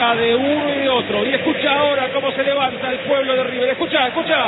de uno y de otro. Y escucha ahora cómo se levanta el pueblo de River. Escucha, escucha.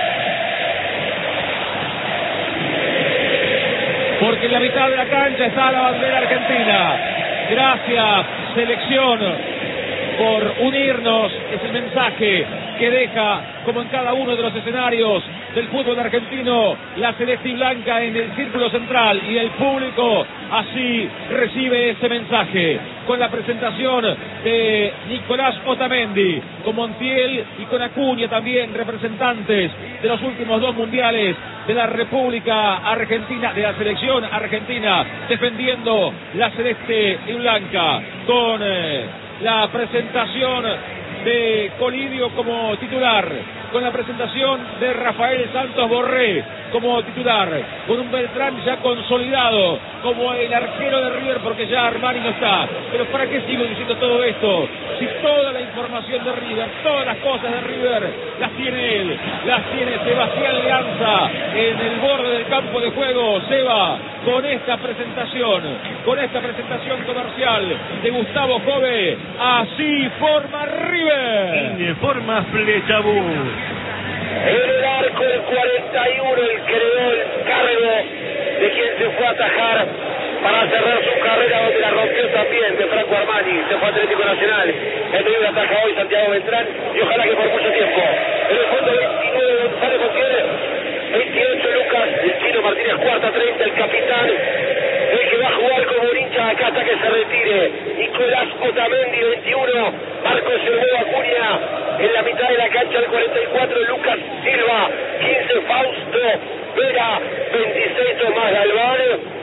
Porque en la mitad de la cancha está la bandera argentina. Gracias, selección, por unirnos. Es el mensaje que deja, como en cada uno de los escenarios del fútbol argentino, la celeste y blanca en el círculo central, y el público así recibe ese mensaje, con la presentación de Nicolás Otamendi, con Montiel y con Acuña también, representantes de los últimos dos mundiales de la República Argentina, de la selección argentina, defendiendo la celeste y blanca, con la presentación de Colidio como titular, con la presentación de Rafael Santos Borré como titular, con un Beltrán ya consolidado como el arquero de River, porque ya Armani no está. Pero ¿para qué sigo diciendo todo esto? Si toda la información de River, todas las cosas de River, las tiene él, las tiene Sebastián Leanza en el borde del campo de juego. Seba, con esta presentación comercial de Gustavo Jove, así forma River. Y de forma Flechabú. En el arco del 41, el creó el cargo de quien se fue a atajar para cerrar su carrera, donde la rompió también, de Franco Armani. Se fue a Atlético Nacional. El River ataja hoy Santiago Beltrán, y ojalá que por mucho tiempo. En el fondo 29 González Montiel, 28 Lucas, el Chino Martínez, cuarta 30, el capitán, el que va a jugar como un hincha acá hasta que se retire, Nicolás Otamendi, 21, Marcos el Huevo Acuña, en la mitad de la cancha el 44, Lucas Silva, 15 Fausto Vera, 26 Tomás Galván,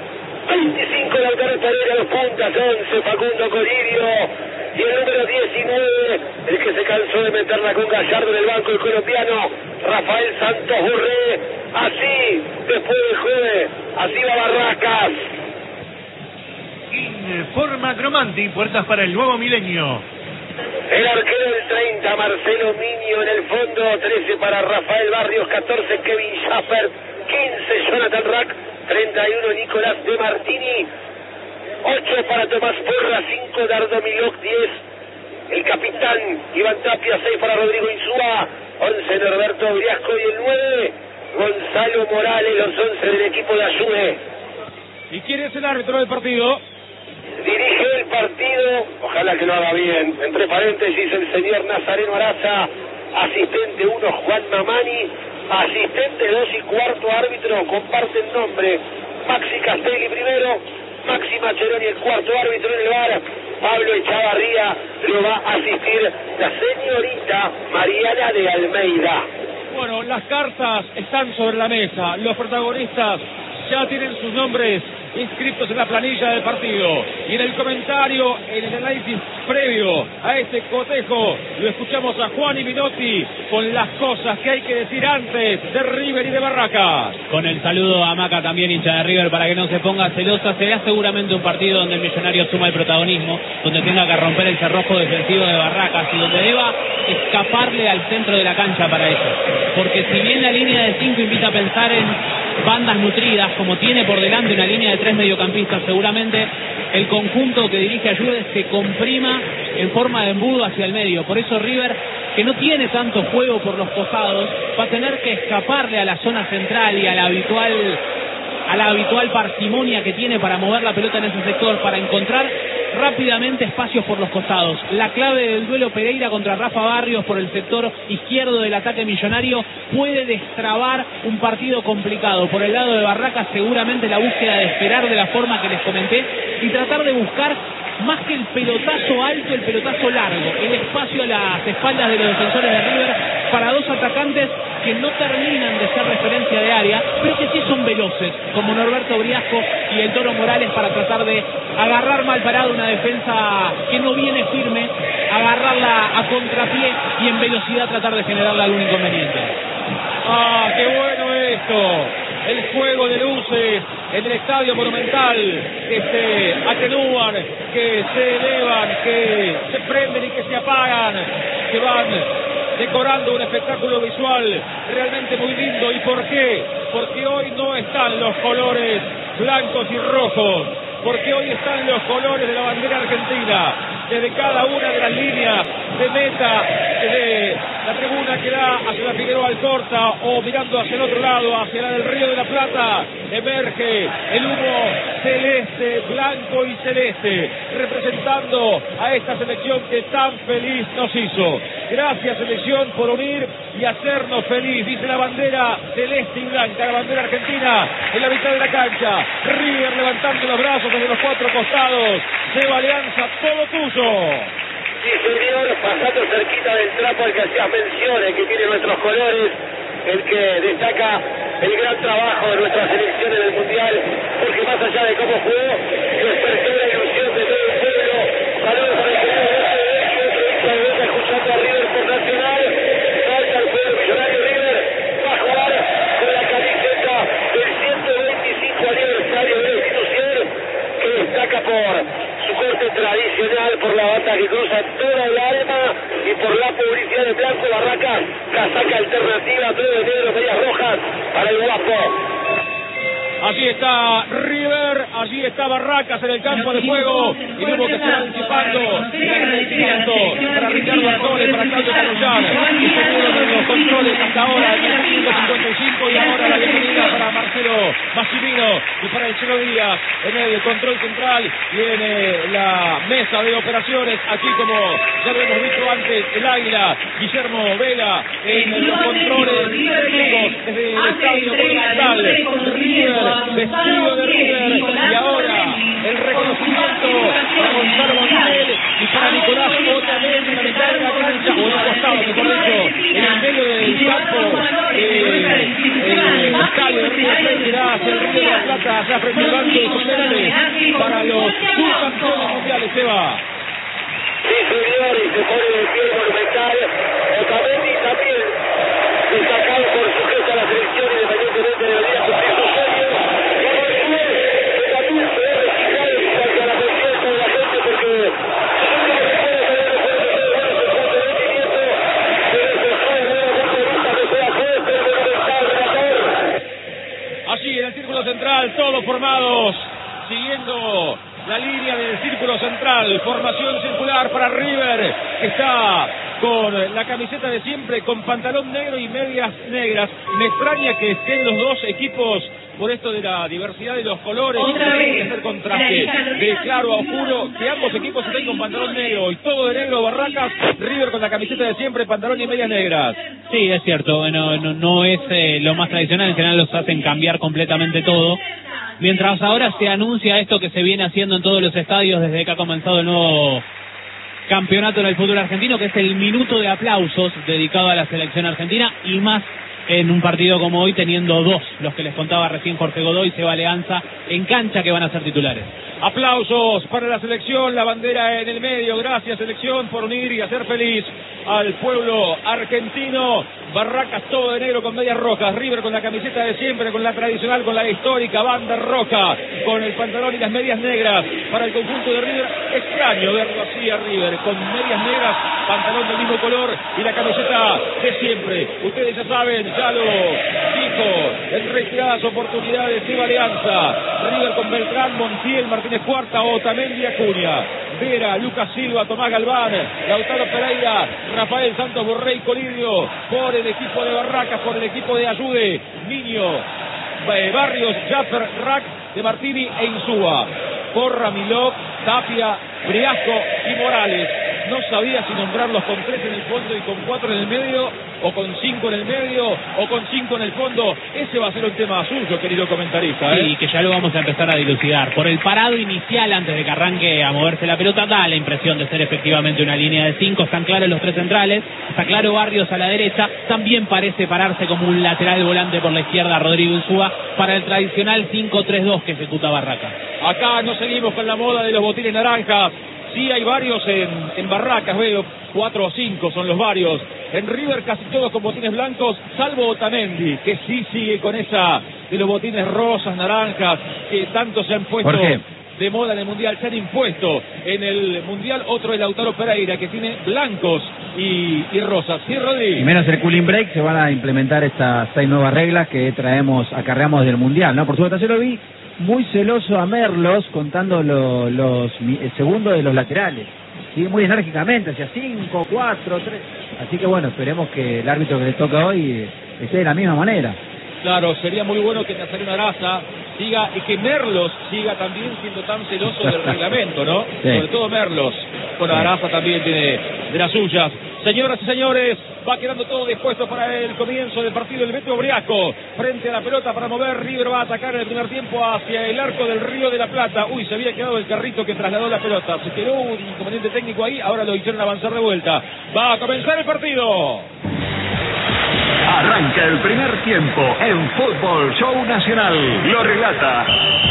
25 Lautaro Pereira, los puntas, 11 Facundo Colidio, y el número 19, el que se cansó de meterla con Gallardo en el banco, el colombiano Rafael Santos Borré. Así, después del jueves, así va Barracas. Informa Cromanti, puertas para el nuevo milenio. El arquero del 30, Marcelo Miño, en el fondo, 13 para Rafael Barrios, 14 Kevin Schaffer, 15 Jonathan Rack, 31 Nicolás De Martini, 8 para Tomás Porra, 5 Dardo Milok, 10 el capitán Iván Tapia, 6 para Rodrigo Insúa, 11 Norberto Briasco, y el 9 Gonzalo Morales, los 11 del equipo de Ayude. ¿Y quién es el árbitro del partido? Dirige el partido, ojalá que lo haga bien, entre paréntesis el señor Nazareno Araza, asistente 1 Juan Mamani, asistente 2 y cuarto árbitro, comparten nombre, Maxi Castelli primero, Maxi Macheroni el cuarto árbitro en el VAR, Pablo Echavarría, lo va a asistir la señorita Mariana de Almeida. Bueno, las cartas están sobre la mesa, los protagonistas ya tienen sus nombres inscritos en la planilla del partido, y en el comentario, en el análisis previo a este cotejo, lo escuchamos a Juan y Minotti con las cosas que hay que decir antes de River y de Barracas. Con el saludo a Maca, también hincha de River, para que no se ponga celosa. Será seguramente un partido donde el Millonario suma el protagonismo, donde tenga que romper el cerrojo defensivo de Barracas y donde deba escaparle al centro de la cancha para eso, porque si bien la línea de 5 invita a pensar en bandas nutridas, como tiene por delante una línea de 3 mediocampistas, seguramente el conjunto que dirige Ayudes se comprima en forma de embudo hacia el medio. Por eso River, que no tiene tanto juego por los costados, va a tener que escaparle a la zona central y a la habitual parsimonia que tiene para mover la pelota en ese sector, para encontrar rápidamente espacios por los costados. La clave del duelo Pereira contra Rafa Barrios por el sector izquierdo del ataque millonario puede destrabar un partido complicado. Por el lado de Barracas, seguramente la búsqueda de esperar de la forma que les comenté y tratar de buscar más que el pelotazo alto, el pelotazo largo, el espacio a las espaldas de los defensores de River para dos atacantes que no terminan de ser referencia de área, pero que sí son veloces, como Norberto Briasco y el Toro Morales, para tratar de agarrar mal parado una defensa que no viene firme, agarrarla a contrapié y en velocidad tratar de generarle algún inconveniente. ¡Ah, qué bueno esto! El juego de luces en el Estadio Monumental, que se atenúan, que se elevan, que se prenden y que se apagan, que van decorando un espectáculo visual realmente muy lindo. ¿Y por qué? Porque hoy no están los colores blancos y rojos, porque hoy están los colores de la bandera argentina. desde cada una de las líneas de meta, desde la tribuna que da hacia la Figueroa Alcorta o mirando hacia el otro lado, hacia la del Río de la Plata, emerge el humo celeste, blanco y celeste, representando a esta selección que tan feliz nos hizo. Gracias, selección, por unir y hacernos feliz, dice la bandera celeste y blanca, la bandera argentina en la mitad de la cancha. River levantando los brazos desde los cuatro costados. Seba Alianza, todo tuyo. Sí, señor, pasando cerquita del trapo al que hacías menciones, que tiene nuestros colores, el que destaca el gran trabajo de nuestra selección en el Mundial, porque más allá de cómo jugó, despertó la ilusión de todo el pueblo. Saludos para el señor de escuchando a River por Nacional. Salta el pueblo millonario. River va a jugar con la camiseta del 125 aniversario de la institución, que destaca por su corte tradicional, por la bata que cruza toda el alma y por la publicidad de Blanco Barracas, casaca alternativa, todo de negro, medias rojas para el guapo. Allí está River, allí está Barracas en el campo de juego, y vemos que se va anticipando el agradecimiento para Ricardo Artone, para Claudio Carullán, que estuvieron en los controles hasta ahora, en el 55, y ahora la bienvenida para Marcelo Massimino y para el Chelo Díaz en el control central y en la mesa de operaciones, aquí como ya lo hemos visto antes, el Águila, Guillermo Vega en los controles, desde el Estadio Monumental, River, vestido de River, y ahora el reconocimiento para Gonzalo Montiel y para Nicolás Otamendi en la mitad de la cancha, o en el costado, mejor dicho, en el medio del campo, el estadio de River Plate que da hacia el Río de la Plata, allá frente al banco de suplentes para los subcampeones mundiales. Seba. Sí, señor, y se pone de pie el Monumental. Otamendi también destacado por su gesto a la selección, independientemente de venir a cumplir sus sueños. Allí en el círculo central, todos formados, siguiendo la línea del círculo central, formación circular para River, que está con la camiseta de siempre, con pantalón negro y medias negras. Me extraña que estén los dos equipos por esto de la diversidad de los colores, que hacer contraste de claro a oscuro, que ambos equipos estén con pantalón negro y todo de negro. Barracas, River con la camiseta de siempre, pantalón y medias negras. Sí, es cierto, bueno, no es lo más tradicional, en general los hacen cambiar completamente todo. Mientras ahora se anuncia esto que se viene haciendo en todos los estadios desde que ha comenzado el nuevo campeonato en el fútbol argentino, que es el minuto de aplausos dedicado a la selección argentina, y más en un partido como hoy, teniendo dos, los que les contaba recién Jorge Godoy, Seba Alianza, en cancha, que van a ser titulares. Aplausos para la selección, la bandera en el medio. Gracias, selección, por unir y hacer feliz al pueblo argentino. Barracas todo de negro con medias rojas, River con la camiseta de siempre, con la tradicional, con la histórica banda roja, con el pantalón y las medias negras para el conjunto de River. Extraño verlo así a River, con medias negras, pantalón del mismo color y la camiseta de siempre. Ustedes ya saben, ya lo dijo en reiteradas oportunidades Seba Alianza. River con Beltrán, Montiel, Martínez Cuarta, Otamendi, Acuña, Vera, Lucas Silva, Tomás Galván, Lautaro Pereira, Rafael Santos Borré, Colidio, por el equipo de Barracas, por el equipo de Ayude, Niño, Barrios, Jaffer, Rack, De Martini e Insúa, Porra, Milok, Tapia, Briasco y Morales. No sabía si nombrarlos con 3 en el fondo y con 4 en el medio, o con 5 en el medio, o con 5 en el fondo. Ese va a ser un tema suyo, querido comentarista. Sí, que ya lo vamos a empezar a dilucidar. Por el parado inicial, antes de que arranque a moverse la pelota, da la impresión de ser efectivamente una línea de 5. Están claros los 3 centrales, está claro Barrios a la derecha. También parece pararse como un lateral volante por la izquierda Rodrigo Insúa para el tradicional 5-3-2 que ejecuta Barracas. Acá no seguimos con la moda de los botines naranjas. Sí, hay varios en Barracas, veo 4 o 5 son los varios. En River casi todos con botines blancos, salvo Otamendi, que sí sigue con esa de los botines rosas, naranjas, que tanto se han puesto de moda en el Mundial, se han impuesto en el Mundial. Otro es Lautaro Pereira, que tiene blancos y rosas. Sí, Rodri. Y menos el cooling break, se van a implementar estas 6 nuevas reglas que acarreamos del Mundial, ¿no? Por supuesto, yo lo vi muy celoso a Merlos contando los segundos de los laterales. sí, muy enérgicamente, hacia 5, 4, 3. Así que bueno, esperemos que el árbitro que le toca hoy esté de la misma manera. Claro, sería muy bueno que Nazareno Araza siga y que Merlos siga también siendo tan celoso del reglamento, ¿no? Sí. Sobre todo Merlos. Bueno, Araza también tiene de las suyas. Señoras y señores, va quedando todo dispuesto para el comienzo del partido. El Beto Briasco frente a la pelota para mover. River va a atacar en el primer tiempo hacia el arco del Río de la Plata. Uy, se había quedado el carrito que trasladó la pelota. Se quedó un inconveniente técnico ahí. Ahora lo hicieron avanzar de vuelta. Va a comenzar el partido. Arranca el primer tiempo en Fútbol Show Nacional. Lo relata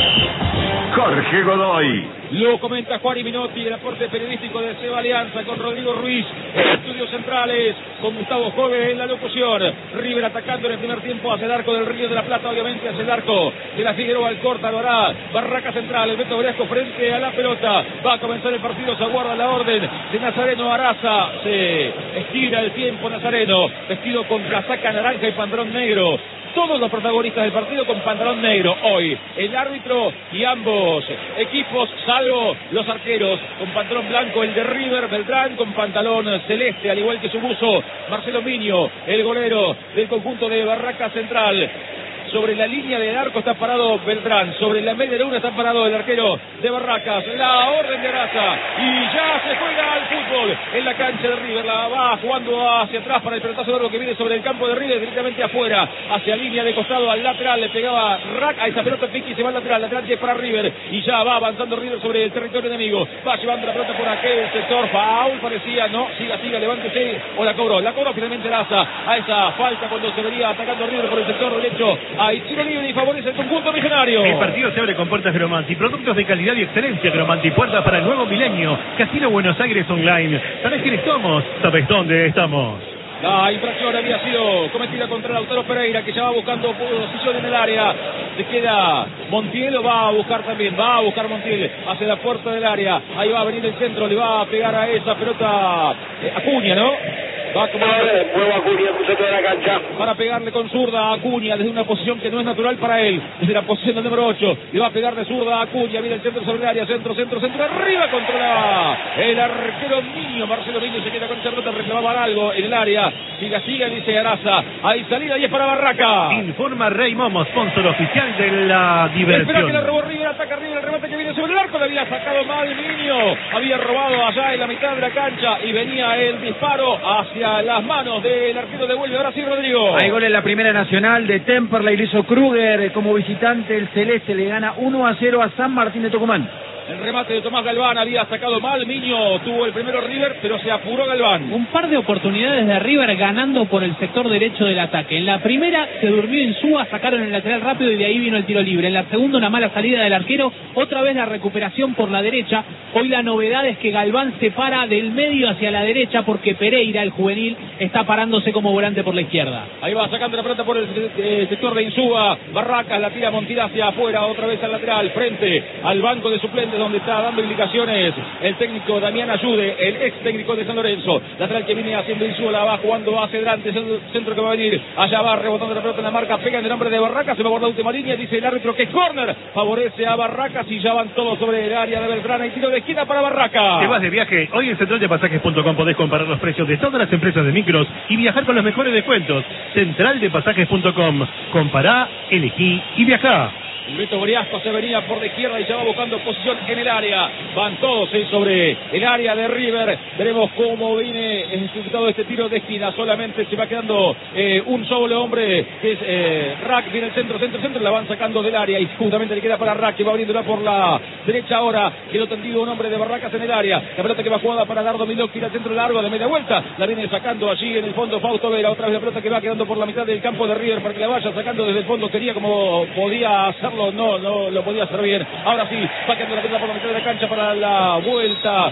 Jorge Godoy. Lo comenta Juan Minotti, el aporte periodístico de Seba Alianza con Rodrigo Ruiz en estudios centrales, con Gustavo Jove en la locución. River atacando en el primer tiempo hacia el arco del Río de la Plata, obviamente hacia el arco de la Figueroa Alcorta, lo hará Barraca Central, el Beto Briasco frente a la pelota. Va a comenzar el partido, se aguarda la orden de Nazareno Araza. Se estira el tiempo Nazareno, vestido con casaca naranja y pantalón negro. Todos los protagonistas del partido con pantalón negro hoy. El árbitro y ambos equipos, salvo los arqueros, con pantalón blanco, el de River, Beltrán, con pantalón celeste, al igual que su buzo, Marcelo Miño, el golero del conjunto de Barraca Central. Sobre la línea del arco está parado Beltrán. Sobre la media luna está parado el arquero de Barracas. La orden de Araza. Y ya se juega al fútbol en la cancha de River. La va jugando hacia atrás para el pelotazo largo que viene sobre el campo de River, directamente afuera. Hacia línea de costado al lateral. Le pegaba Rack a esa pelota Piqui. Se va al lateral. Lateral que es para River. Y ya va avanzando River sobre el territorio enemigo. Va llevando la pelota por aquel sector. Foul parecía. No. Siga. Levántese. O la cobró. La cobró finalmente Araza. A esa falta cuando se venía atacando River por el sector derecho. Hay tiro libre y favorece el conjunto millonario. El partido se abre con puertas Gromanti, productos de calidad y excelencia Gromanti, puertas para el nuevo milenio. Casino Buenos Aires Online. ¿Sabes quiénes somos? ¿Sabes dónde estamos? La infracción había sido cometida contra Lautaro Pereira, que ya va buscando posición en el área. Se queda Montiel, lo va a buscar también. Va a buscar Montiel hacia la puerta del área. Ahí va a venir el centro, le va a pegar a esa pelota Acuña, ¿no? Va a Nuevo Acuña, cruzó toda la cancha. para pegarle con zurda a Acuña desde una posición que no es natural para él, desde la posición del número 8. Le va a pegar de zurda a Acuña. Viene el centro sobre el área, centro, arriba controla el arquero Miño. Marcelo Miño se queda con esa pelota, reclamaban algo en el área. Siga, dice Araza. Hay salida y es para Barraca. Informa Rey Momo, sponsor oficial de la diversión. Espera que la robó River, ataca River, el remate que viene sobre el arco, le había sacado mal Miño, había robado allá en la mitad de la cancha y venía el disparo hacia las manos del arquero de vuelta. Ahora sí, Rodrigo. Hay gol en la Primera Nacional de Temperley, lo hizo Kruger como visitante. El Celeste le gana 1-0 a San Martín de Tucumán. El remate de Tomás Galván había sacado mal. Miño tuvo el primero River, pero se apuró Galván. Un par de oportunidades de River ganando por el sector derecho del ataque. En la primera se durmió Insúa, sacaron el lateral rápido y de ahí vino el tiro libre. En la segunda una mala salida del arquero, otra vez la recuperación por la derecha. Hoy la novedad es que Galván se para del medio hacia la derecha porque Pereira, el juvenil, está parándose como volante por la izquierda. Ahí va sacando la pelota por el sector de Insúa. Barracas la tira Montiel hacia afuera, otra vez al lateral, frente al banco de suplentes donde está dando indicaciones el técnico Damián Ayude, el ex técnico de San Lorenzo. Lateral que viene haciendo Insúa, la va jugando hacia adelante, centro que va a venir, allá va rebotando la pelota en la marca, pega en el nombre de Barracas, se va por la última línea, dice el árbitro que es córner, favorece a Barracas y ya van todos sobre el área de Beltrán. Hay tiro de esquina para Barracas. ¿Te vas de viaje? Hoy en centraldepasajes.com podés comparar los precios de todas las empresas de micros y viajar con los mejores descuentos. Centraldepasajes.com. Compará, elegí y viajá. El Beto Briasco se venía por la izquierda y ya va buscando posición en el área. Van todos sobre el área de River. Veremos cómo viene ejecutado este tiro de esquina. Solamente se va quedando un solo hombre, que es Rack. Viene el centro. La van sacando del área y justamente le queda para Rack, que va abriéndola por la derecha ahora. Quedó tendido un hombre de Barracas en el área. La pelota que va jugada para Dardo Milocchi, al centro largo de media vuelta. La viene sacando allí en el fondo Fausto Vera. Otra vez la pelota que va quedando por la mitad del campo de River para que la vaya sacando desde el fondo. Quería como podía hacerlo. No lo podía hacer bien. Ahora sí, va quedando la pelota por la mitad de la cancha para la vuelta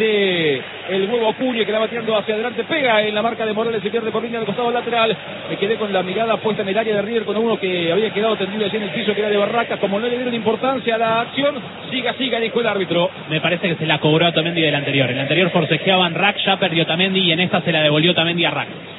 de el nuevo Acuña, que la va tirando hacia adelante, pega en la marca de Morales, se pierde por línea del costado lateral. Me quedé con la mirada puesta en el área de River con uno que había quedado tendido allí en el piso, que era de Barracas. Como no le dieron importancia a la acción, siga, dijo el árbitro. Me parece que se la cobró a Otamendi del anterior. El anterior forcejeaban Rack, ya perdió Otamendi y en esta se la devolvió Otamendi a Rack.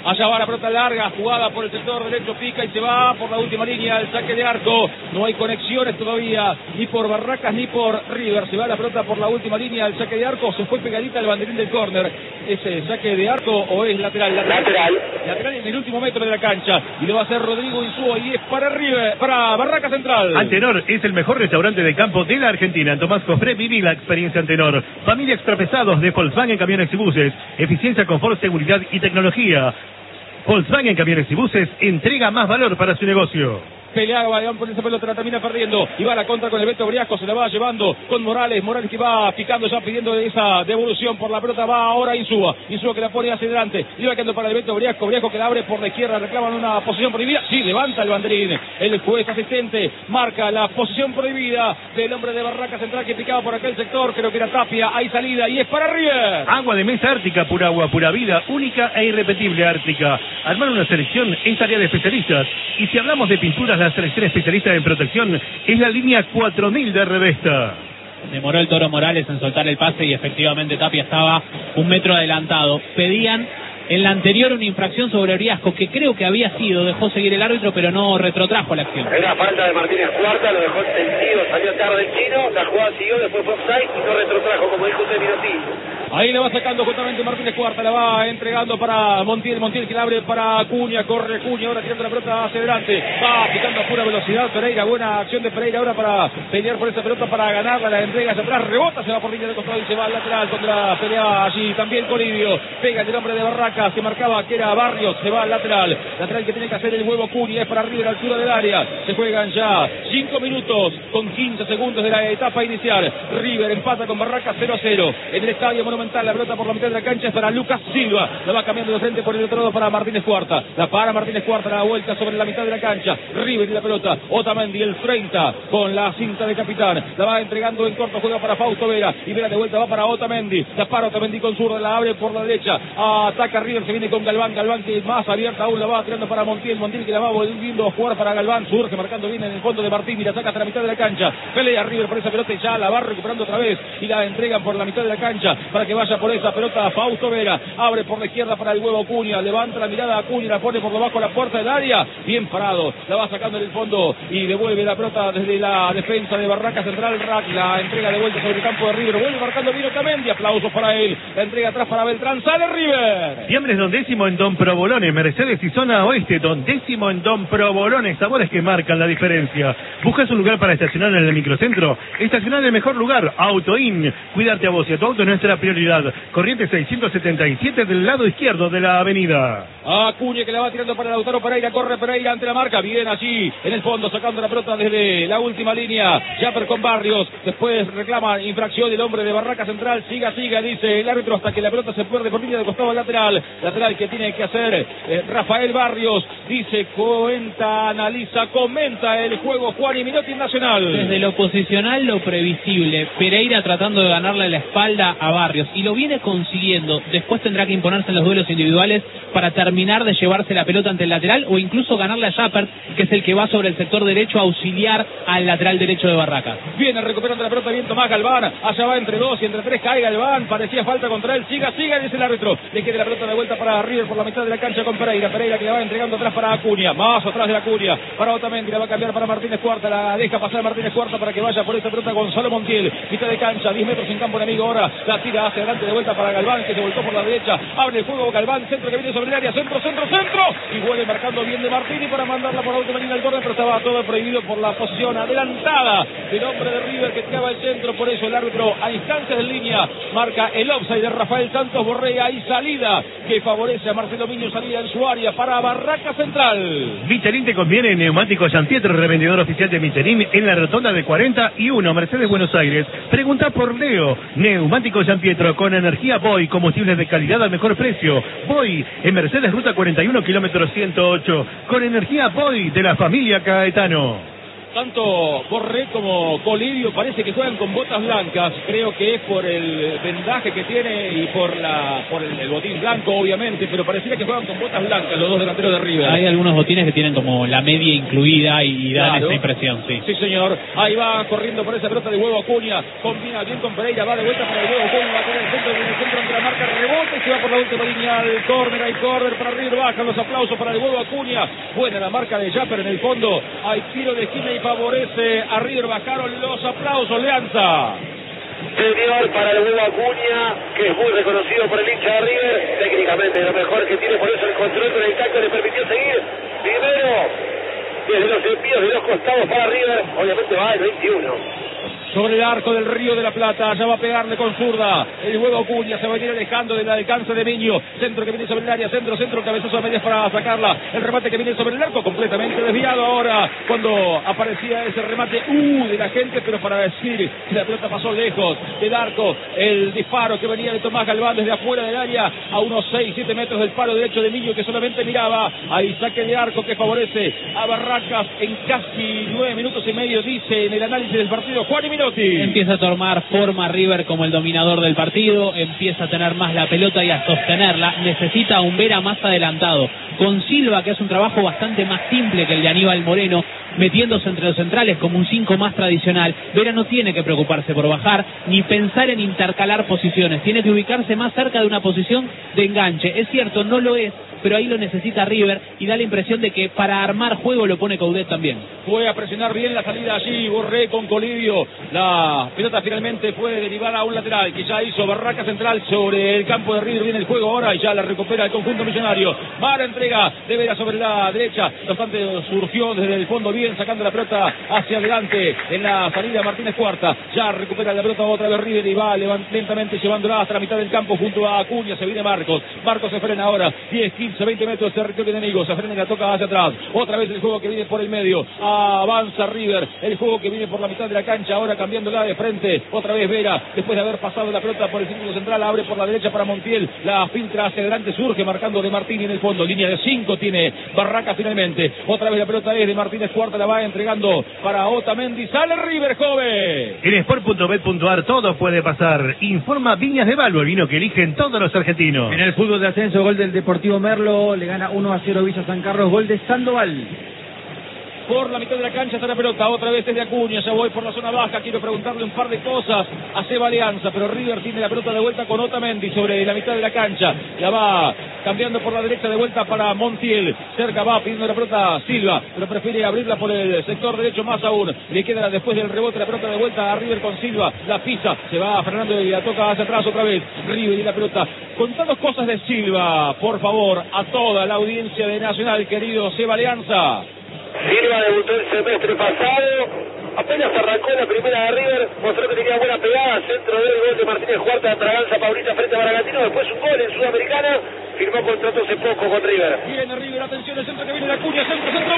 Allá va la pelota larga, jugada por el sector derecho, pica y se va por la última línea, el saque de arco. No hay conexiones todavía, ni por Barracas ni por River. Se va la pelota por la última línea, el saque de arco. Se fue pegadita al banderín del córner. ¿Ese saque de arco o es lateral? Lateral en el último metro de la cancha. Y lo va a hacer Rodrigo Insúa y es para River, para Barracas Central. Antenor es el mejor restaurante de campo de la Argentina. En Tomás Cofré viví la experiencia Antenor. Familia extrapesados de Volkswagen Camiones y Buses. Eficiencia, confort, seguridad y tecnología. Volkswagen Camiones y Buses entrega más valor para su negocio. Peleaba, León por esa pelota, la termina perdiendo. Y va a la contra con el Beto Briasco, se la va llevando con Morales. Morales que va picando ya pidiendo esa devolución por la pelota. Va ahora Insúa. Insúa que la pone hacia adelante. Y va quedando para el Beto Briasco. Briasco que la abre por la izquierda. Reclaman una posición prohibida. Sí, levanta el banderín. El juez asistente marca la posición prohibida del hombre de Barracas Central que picaba por aquel sector. Creo que era Tapia. Hay salida y es para River. Agua de mesa Ártica, pura agua, pura vida. Única e irrepetible Ártica. Armar una selección es tarea de especialistas. Y si hablamos de pinturas, la selección especialista en protección es la línea 4000 de Revesta. Demoró el Toro Morales en soltar el pase y efectivamente Tapia estaba un metro adelantado. Pedían en la anterior una infracción sobre Briasco que creo que había sido, dejó seguir el árbitro pero no retrotrajo la acción. Era falta de Martínez Cuarta, lo dejó entendido, salió tarde el chino, la jugada siguió, después fue offside y no retrotrajo, como dijo usted, Mirotí. Ahí le va sacando justamente Martínez Cuarta, la va entregando para Montiel que la abre para Acuña, corre Acuña, ahora tirando la pelota hacia adelante, va picando a pura velocidad Pereira, buena acción de Pereira ahora para pelear por esa pelota, para ganarla, la entrega hacia atrás, rebota, se va por línea de costado y se va al lateral, contra pelea allí también Colibio, pega el hombre de Barracas, que marcaba que era Barrios, se va al lateral que tiene que hacer el huevo Acuña, es para River, altura del área, se juegan ya 5 minutos con 15 segundos de la etapa inicial, River empata con Barracas 0-0, en el estadio Monumental, la pelota por la mitad de la cancha es para Lucas Silva, la va cambiando de frente por el otro lado para Martínez Cuarta, la para Martínez Cuarta, la vuelta sobre la mitad de la cancha, River y la pelota, Otamendi el 30 con la cinta de capitán, la va entregando en corto, juega para Fausto Vera, y Vera de vuelta va para Otamendi, la para Otamendi con zurda, la abre por la derecha, ataca River, se viene con Galván que más abierta aún, la va tirando para Montiel que la va volviendo a jugar para Galván, surge marcando bien en el fondo de Martín y la saca hasta la mitad de la cancha, pelea River por esa pelota y ya la va recuperando otra vez y la entregan por la mitad de la cancha para que vaya por esa pelota. Fausto Vera abre por la izquierda para el huevo Acuña, levanta la mirada a Acuña, la pone por debajo la puerta del área, bien parado, la va sacando en el fondo y devuelve la pelota desde la defensa de Barracas Central. Rack la entrega de vuelta sobre el campo de River, vuelve marcando bien Otamendi, aplausos para él, la entrega atrás para Beltrán, sale River. Fiambres Don Décimo en Don Provolone, Mercedes y zona oeste, Don Décimo en Don Provolone, sabores que marcan la diferencia. ¿Buscas un lugar para estacionar en el microcentro? Estacionar en el mejor lugar, Autoin. Cuidarte a vos y a tu auto es nuestra prioridad. Corriente 677 del lado izquierdo de la avenida. Acuña que la va tirando para Lautaro Pereira, corre Pereira ante la marca, bien allí en el fondo sacando la pelota desde la última línea, Japper con Barrios, después reclama infracción el hombre de Barraca Central, siga, dice el árbitro hasta que la pelota se pierde por línea de costado al lateral que tiene que hacer Rafael Barrios, dice, cuenta, analiza, comenta el juego Juan y Minotti Nacional. Desde lo posicional, lo previsible, Pereira tratando de ganarle la espalda a Barrios y lo viene consiguiendo, después tendrá que imponerse en los duelos individuales para terminar de llevarse la pelota ante el lateral o incluso ganarle a Japper, que es el que va sobre el sector derecho a auxiliar al lateral derecho de Barracas. Viene recuperando la pelota bien Tomás Galván, allá va entre 2 y entre 3 cae Galván, parecía falta contra él, siga, dice el árbitro, le queda la pelota de vuelta para River por la mitad de la cancha con Pereira que la va entregando atrás para Acuña, más atrás de Acuña, para Otamendi, la va a cambiar para Martínez Cuarta, la deja pasar Martínez Cuarta para que vaya por esa pelota Gonzalo Montiel, mitad de cancha, 10 metros en campo enemigo ahora, la tira hacia adelante de vuelta para Galván, que se volcó por la derecha, abre el juego Galván, centro que viene sobre el área, centro, y vuelve marcando bien de Martini para mandarla por la última línea al córner, pero estaba todo prohibido por la posición adelantada del hombre de River que tiraba el centro, por eso el árbitro a instancias de línea marca el offside de Rafael Santos Borrega y salida que favorece a Marcelo Miño, salida en su área para Barraca Central. Michelin te conviene, Neumáticos Jean-Pierre, revendedor oficial de Michelin en la rotonda de 41, Mercedes, Buenos Aires. Pregunta por Leo. Neumáticos Jean-Pierre con energía Boy, combustibles de calidad al mejor precio. Boy en Mercedes, ruta 41, kilómetro 108, con energía Boy de la familia Caetano. Tanto Borré como Colidio parece que juegan con botas blancas. Creo que es por el vendaje que tiene y por el botín blanco, obviamente, pero parecería que juegan con botas blancas los dos delanteros de River. Hay algunos botines que tienen como la media incluida y dan Claro. esa impresión, sí. Sí, señor. Ahí va corriendo por esa pelota de Huevo Acuña. Combina bien con Pereira. Va de vuelta para el Huevo Acuña. Va a tener el centro entre la marca. Rebote. Se va por la última línea al córner. Hay córner para River. Bajan los aplausos para el Huevo Acuña. Buena la marca de Japper en el fondo. Hay tiro de esquina y favorece a River. Bajaron los aplausos. Leanza. Señor, para el Huevo Acuña, que es muy reconocido por el hincha de River, técnicamente lo mejor que tiene, por eso el control con el taco le permitió seguir. Primero, desde los envíos de los costados para River, obviamente va el 21. Sobre el arco del Río de la Plata, ya va a pegarle con zurda. El Huevo Acuña se va a ir alejando del alcance de Miño. Centro que viene sobre el área, centro, cabezazo a medias para sacarla. El remate que viene sobre el arco, completamente desviado ahora. Cuando aparecía ese remate, de la gente, pero para decir que la pelota pasó lejos del arco. El disparo que venía de Tomás Galván desde afuera del área, a unos 6-7 metros del palo derecho de Miño, que solamente miraba. Ahí saque de arco que favorece a Barracas en casi 9 minutos y medio, dice en el análisis del partido Juan y Minotti. Empieza a tomar forma River como el dominador del partido, empieza a tener más la pelota y a sostenerla. Necesita un Vera más adelantado, con Silva, que hace un trabajo bastante más simple que el de Aníbal Moreno, metiéndose entre los centrales como un 5 más tradicional. Vera no tiene que preocuparse por bajar ni pensar en intercalar posiciones, tiene que ubicarse más cerca de una posición de enganche. Es cierto, no lo es, pero ahí lo necesita River y da la impresión de que para armar juego lo pone Coudet también. Fue a presionar bien la salida allí, Borré con Colidio. La pelota finalmente fue derivada a un lateral que ya hizo Barraca central sobre el campo de River. Viene el juego ahora y ya la recupera el conjunto millonario. Mara entrega de Vera sobre la derecha. No obstante, surgió desde el fondo bien, sacando la pelota hacia adelante en la salida Martínez Cuarta. Ya recupera la pelota otra vez River y va lentamente llevándola hasta la mitad del campo junto a Acuña. Se viene Marcos. Marcos se frena ahora. 10, 15, 20 metros de territorio enemigo. Se frena y la toca hacia atrás. Otra vez el juego que viene por el medio. Avanza River. El juego que viene por la mitad de la cancha. Ahora cambiándola de frente. Otra vez Vera. Después de haber pasado la pelota por el círculo central. Abre por la derecha para Montiel. La filtra hacia adelante. Surge marcando de Martínez en el fondo. Línea de 5 tiene Barraca finalmente. Otra vez la pelota es de Martínez Cuarta. La va entregando para Otamendi. Sale River, joven. En Sport.bet.ar todo puede pasar. Informa Viñas de Balbo, el vino que eligen todos los argentinos. En el fútbol de ascenso, gol del Deportivo Merlo, le gana 1-0 Villa San Carlos, gol de Sandoval. Por la mitad de la cancha está la pelota, otra vez desde Acuña, ya voy por la zona baja, quiero preguntarle un par de cosas a Seba Alianza, pero River tiene la pelota de vuelta con Otamendi sobre la mitad de la cancha, la va cambiando por la derecha de vuelta para Montiel, cerca va pidiendo la pelota Silva, pero prefiere abrirla por el sector derecho más aún, le queda después del rebote la pelota de vuelta a River con Silva, la pisa, se va frenando y la toca hacia atrás otra vez, River y la pelota. Contanos cosas de Silva, por favor, a toda la audiencia de Nacional, querido Seba Alianza. Silva debutó el semestre pasado, apenas arrancó la primera de River, mostró que tenía buena pegada, centro del gol de Martínez Cuarta, Traganza Paulista frente a Bragantino, después un gol en Sudamericana, firmó contrato hace poco con River. Viene River, atención, el centro que viene de Acuña, centro,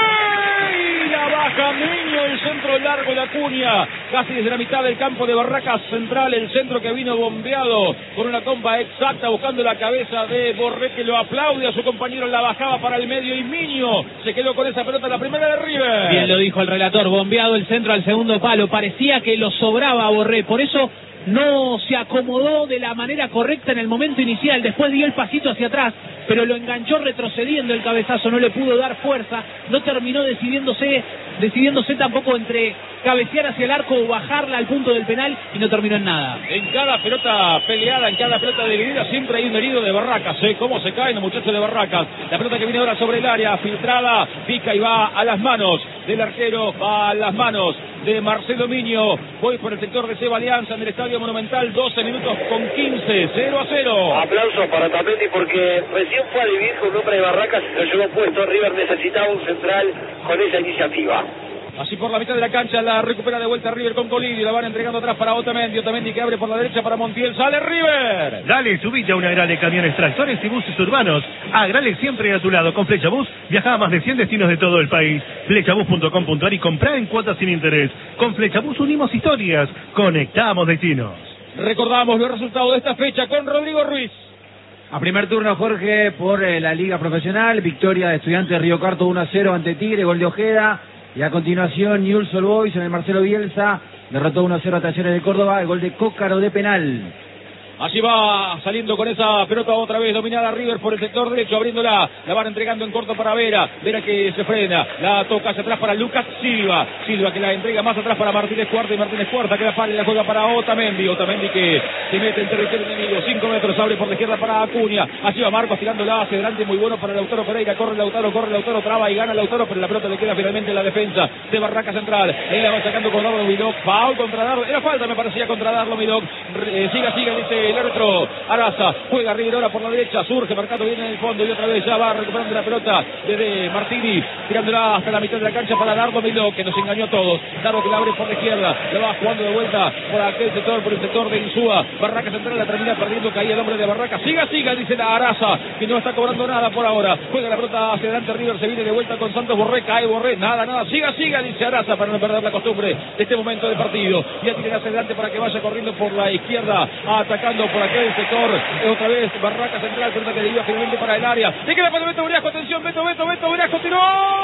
Borré, y la baja Miño, el centro largo de Acuña, casi desde la mitad del campo de Barracas Central, el centro que vino bombeado con una comba exacta, buscando la cabeza de Borré, que lo aplaude a su compañero, la bajaba para el medio y Miño se quedó con esa pelota, la primera de River. Bien lo dijo el relator, bombeado el centro al segundo palo, parecía que lo sobraba a Borré, por eso no se acomodó de la manera correcta en el momento inicial, después dio el pasito hacia atrás, pero lo enganchó retrocediendo el cabezazo, no le pudo dar fuerza, no terminó decidiéndose tampoco entre cabecear hacia el arco o bajarla al punto del penal y no terminó en nada. En cada pelota peleada, en cada pelota dividida, siempre hay un herido de Barracas, cómo se caen los muchachos de Barracas. La pelota que viene ahora sobre el área, filtrada, pica y va a las manos del arquero, va a las manos de Marcelo Miño. Voy por el sector de Seba Alianza en el Estadio Monumental, 12 minutos con 15, 0-0. Aplausos para Otamendi porque recién fue a dividir con un hombre de Barracas y se lo llevó puesto. River necesitaba un central con esa iniciativa. Así por la mitad de la cancha la recupera de vuelta River con Colidio, la van entregando atrás para Otamendi que abre por la derecha para Montiel, sale River. Dale, subite a una Agrale camiones, tractores y buses urbanos. Agrale siempre a tu lado. Con Flecha Bus viaja a más de 100 destinos de todo el país. Flechabus.com.ar y comprá en cuotas sin interés. Con Flecha Bus unimos historias, conectamos destinos. Recordamos los resultados de esta fecha con Rodrigo Ruiz. A primer turno, Jorge, por la Liga Profesional, victoria de Estudiantes de Río Cuarto 1-0 ante Tigre, gol de Ojeda. Y a continuación, Newell's Old Boys en el Marcelo Bielsa derrotó 1-0 a Talleres de Córdoba, el gol de Cócaro de penal. Allí va saliendo con esa pelota otra vez dominada River por el sector derecho, abriéndola, la van entregando en corto para Vera que se frena, la toca hacia atrás para Lucas Silva que la entrega más atrás para Martínez Cuarta, y Martínez Cuarta queda para y la juega para Otamendi que se mete en territorio enemigo, 5 metros, abre por la izquierda para Acuña, allí va Marcos tirándola hacia adelante, muy bueno para Lautaro Pereira, corre Lautaro, traba y gana Lautaro, pero la pelota le queda finalmente en la defensa de Barraca Central, ahí la va sacando con Dardo Milok, foul contra Dardo, era falta me parecía contra Dardo Milok, siga, dice el árbitro Araza, juega River ahora por la derecha, surge, marcando bien en el fondo y otra vez ya va recuperando la pelota desde Martini, tirándola hasta la mitad de la cancha para Dardo Milok, que nos engañó a todos, Dardo que la abre por la izquierda, la va jugando de vuelta por aquel sector, por el sector de Insúa, Barraca Central la termina perdiendo, caía el hombre de Barraca, siga, dice la Araza, que no está cobrando nada por ahora, juega la pelota hacia adelante River, se viene de vuelta con Santos Borré, cae Borré, nada, siga, dice Araza para no perder la costumbre de este momento de partido, ya tiene hacia adelante para que vaya corriendo por la izquierda, atacando por aquel sector, otra vez Barraca Central, pelota que debía finalmente para el área, le queda para Beto Briasco, atención, Beto Briasco, tiró,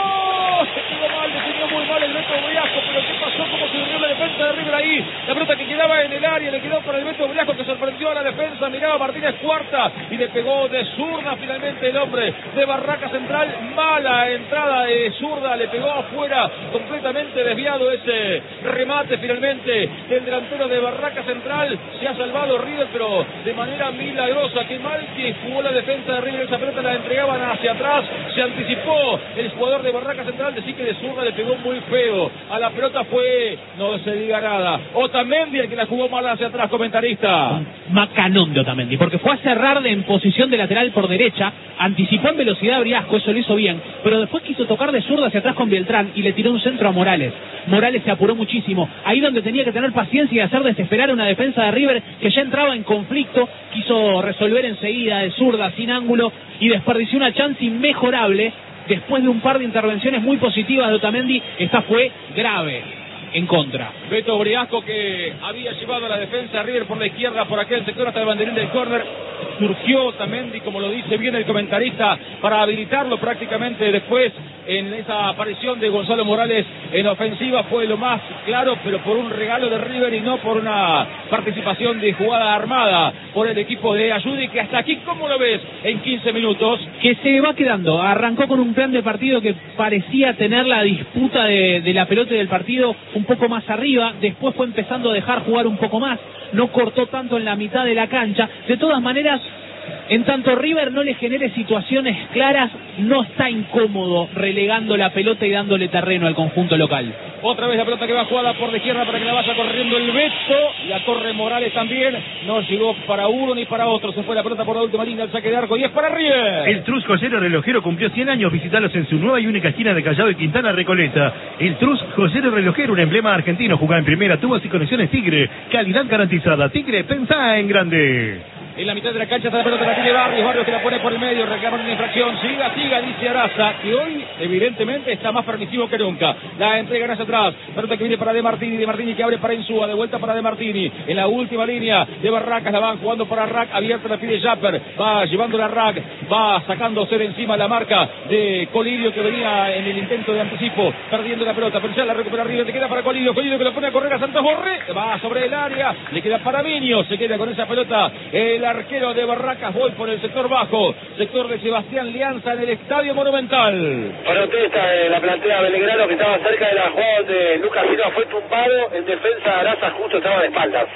se quedó mal, definió muy mal el Beto Briasco, pero ¿qué pasó? ¿Cómo se durmió la defensa de River ahí? La pelota que quedaba en el área, le quedó para el Beto Briasco, que sorprendió a la defensa, miraba Martínez Cuarta, y le pegó de zurda finalmente el hombre de Barraca Central, mala entrada de zurda, le pegó afuera, completamente desviado ese remate finalmente del delantero de Barraca Central, se ha salvado River, pero de manera milagrosa, qué mal que jugó la defensa de River, esa pelota la entregaban hacia atrás, se anticipó el jugador de Barraca Central, decir que de zurda le pegó muy feo, a la pelota fue, no se diga nada, Otamendi el que la jugó mal hacia atrás, comentarista. Macanón de Otamendi, porque fue a cerrar en posición de lateral por derecha, anticipó en velocidad a Briasco, eso lo hizo bien, pero después quiso tocar de zurda hacia atrás con Beltrán y le tiró un centro a Morales se apuró muchísimo, ahí donde tenía que tener paciencia y hacer desesperar a una defensa de River que ya entraba en conflicto, quiso resolver enseguida de zurda, sin ángulo, y desperdició una chance inmejorable. Después de un par de intervenciones muy positivas de Otamendi, esta fue grave en contra. Beto Briasco, que había llevado a la defensa a River por la izquierda, por aquel sector hasta el banderín del córner, surgió Otamendi, como lo dice bien el comentarista, para habilitarlo prácticamente después en esa aparición de Gonzalo Morales en ofensiva, fue lo más claro, pero por un regalo de River y no por una participación de jugada armada por el equipo de Ayudi, que hasta aquí, ¿cómo lo ves en 15 minutos? Que se va quedando, arrancó con un plan de partido que parecía tener la disputa de la pelota y del partido un poco más arriba, después fue empezando a dejar jugar un poco más, no cortó tanto en la mitad de la cancha, de todas maneras, en tanto River no le genere situaciones claras, no está incómodo relegando la pelota y dándole terreno al conjunto local. Otra vez la pelota que va jugada por la izquierda para que la vaya corriendo el Beto, la corre Morales también, no llegó para uno ni para otro, se fue la pelota por la última línea, el saque de arco y es para River. El Trus Joyero Relojero cumplió 100 años, visitalos en su nueva y única esquina de Callao y Quintana Recoleta. El Trus Joyero Relojero, un emblema argentino, jugaba en primera, tubos y conexiones Tigre, calidad garantizada. Tigre, pensá en grande. En la mitad de la cancha está la pelota, la tiene Barrios que la pone por el medio, reclama una infracción, siga, dice Araza, que hoy evidentemente está más permisivo que nunca. La entrega hacia atrás, pelota que viene para De Martini que abre para Insúa, de vuelta para De Martini, en la última línea de Barracas, la van jugando para Rack, abierta la pide Japper, va llevando la Rack, va sacándose de encima la marca de Colidio, que venía en el intento de anticipo, perdiendo la pelota, pero ya la recupera River, te queda para Colidio que lo pone a correr a Santos Borré, va sobre el área, le queda para Miño, se queda con esa pelota, el arquero de Barracas, voy por el sector bajo, sector de Sebastián Lianza en el Estadio Monumental. Protesta de la plantea Belgrano, que estaba cerca de la jugada de Lucas Silva, fue tumbado, en defensa de Araza justo estaba de espaldas.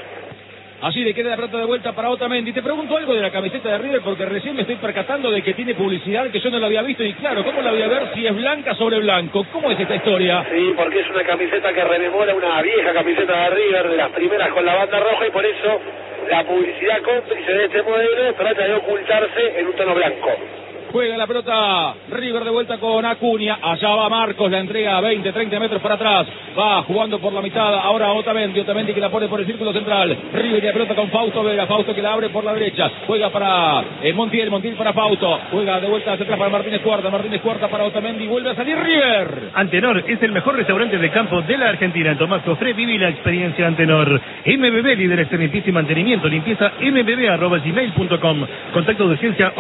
Así le queda la pelota de vuelta para Otamendi. Te pregunto algo de la camiseta de River, porque recién me estoy percatando de que tiene publicidad que yo no la había visto, y claro, ¿cómo la voy a ver si es blanca sobre blanco? ¿Cómo es esta historia? Sí, porque es una camiseta que rememora una vieja camiseta de River, de las primeras con la banda roja, y por eso la publicidad cómplice de este modelo trata de ocultarse en un tono blanco. Juega la pelota River de vuelta con Acuña, allá va Marcos, la entrega a 20, 30 metros para atrás, va jugando por la mitad, ahora Otamendi que la pone por el círculo central, River y la pelota con Fausto Vera, Fausto que la abre por la derecha, juega para Montiel para Fausto, juega de vuelta hacia atrás para Martínez Cuarta para Otamendi, vuelve a salir River. Antenor es el mejor restaurante de campo de la Argentina. En Tomás Cofré viví la experiencia Antenor. MBB, líderes en limpieza y mantenimiento. Limpieza mbb@gmail.com. Contacto de urgencia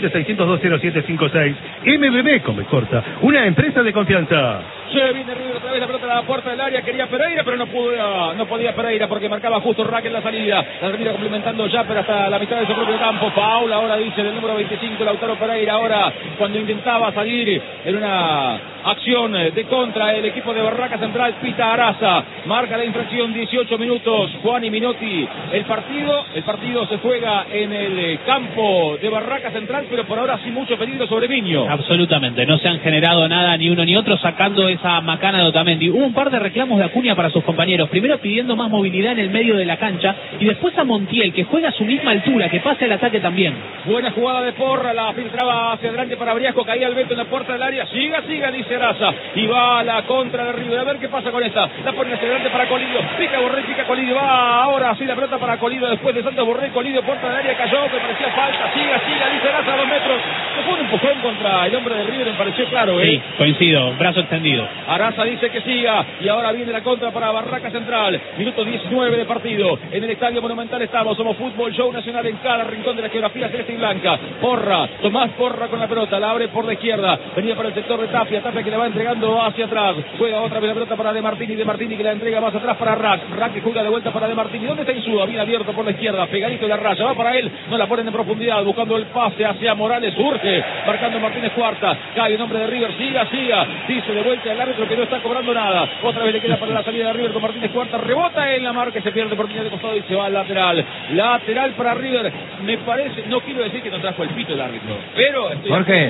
1176020756. MBB, come corta, una empresa de confianza. Se viene River otra vez, la pelota a la puerta del área, quería Pereira, pero no podía Pereira porque marcaba justo Rack en la salida. La termina complementando ya, pero hasta la mitad de su propio campo. Paul ahora dice del número 25, Lautaro Pereira, ahora cuando intentaba salir en una acción de contra el equipo de Barraca Central, pita Araza, marca la infracción, 18 minutos, Juan y Minotti. El partido se juega en el campo de Barraca Central, pero por ahora sin mucho peligro sobre Miño. Absolutamente, no se han generado nada ni uno ni otro, sacando esa macana de Otamendi. Hubo un par de reclamos de Acuña para sus compañeros, primero pidiendo más movilidad en el medio de la cancha y después a Montiel, que juega a su misma altura, que pase al ataque también. Buena jugada de Porra, la filtraba hacia adelante para Briasco, caía el Beto en la puerta del área, siga, dice Araza, y va a la contra de River, a ver qué pasa con esta, la pone hacia adelante para Colidio, pica Borré, pica Colidio, va ahora sí la pelota para Colidio, después de Santos Borré, Colidio, puerta del área, cayó, me parecía falta, siga, dice Araza, a 2 metros, se fue un empujón contra el hombre de River, me pareció claro, Sí, coincido, brazo extendido. Araza dice que siga, y ahora viene la contra para Barraca Central, minuto 19 de partido, en el Estadio Monumental estamos, somos Fútbol Show Nacional en cada rincón de la geografía celeste y blanca. Porra, Tomás Porra con la pelota, la abre por la izquierda, venía para el sector de Tapia que la va entregando hacia atrás, juega otra vez la pelota para De Martini que la entrega más atrás para Rack que juega de vuelta para De Martini, ¿dónde está Insúa? Bien abierto por la izquierda, pegadito de la raya, va para él, no la ponen en profundidad, buscando el pase hacia Morales, urge, marcando Martínez Cuarta, cae el hombre de River, siga, dice de vuelta el árbitro que no está cobrando nada, otra vez le queda para la salida de River con Martínez Cuarta, rebota en la marca, se pierde por línea de costado y se va al lateral para River, me parece, no quiero decir que no trajo el pito el árbitro, pero estoy Jorge,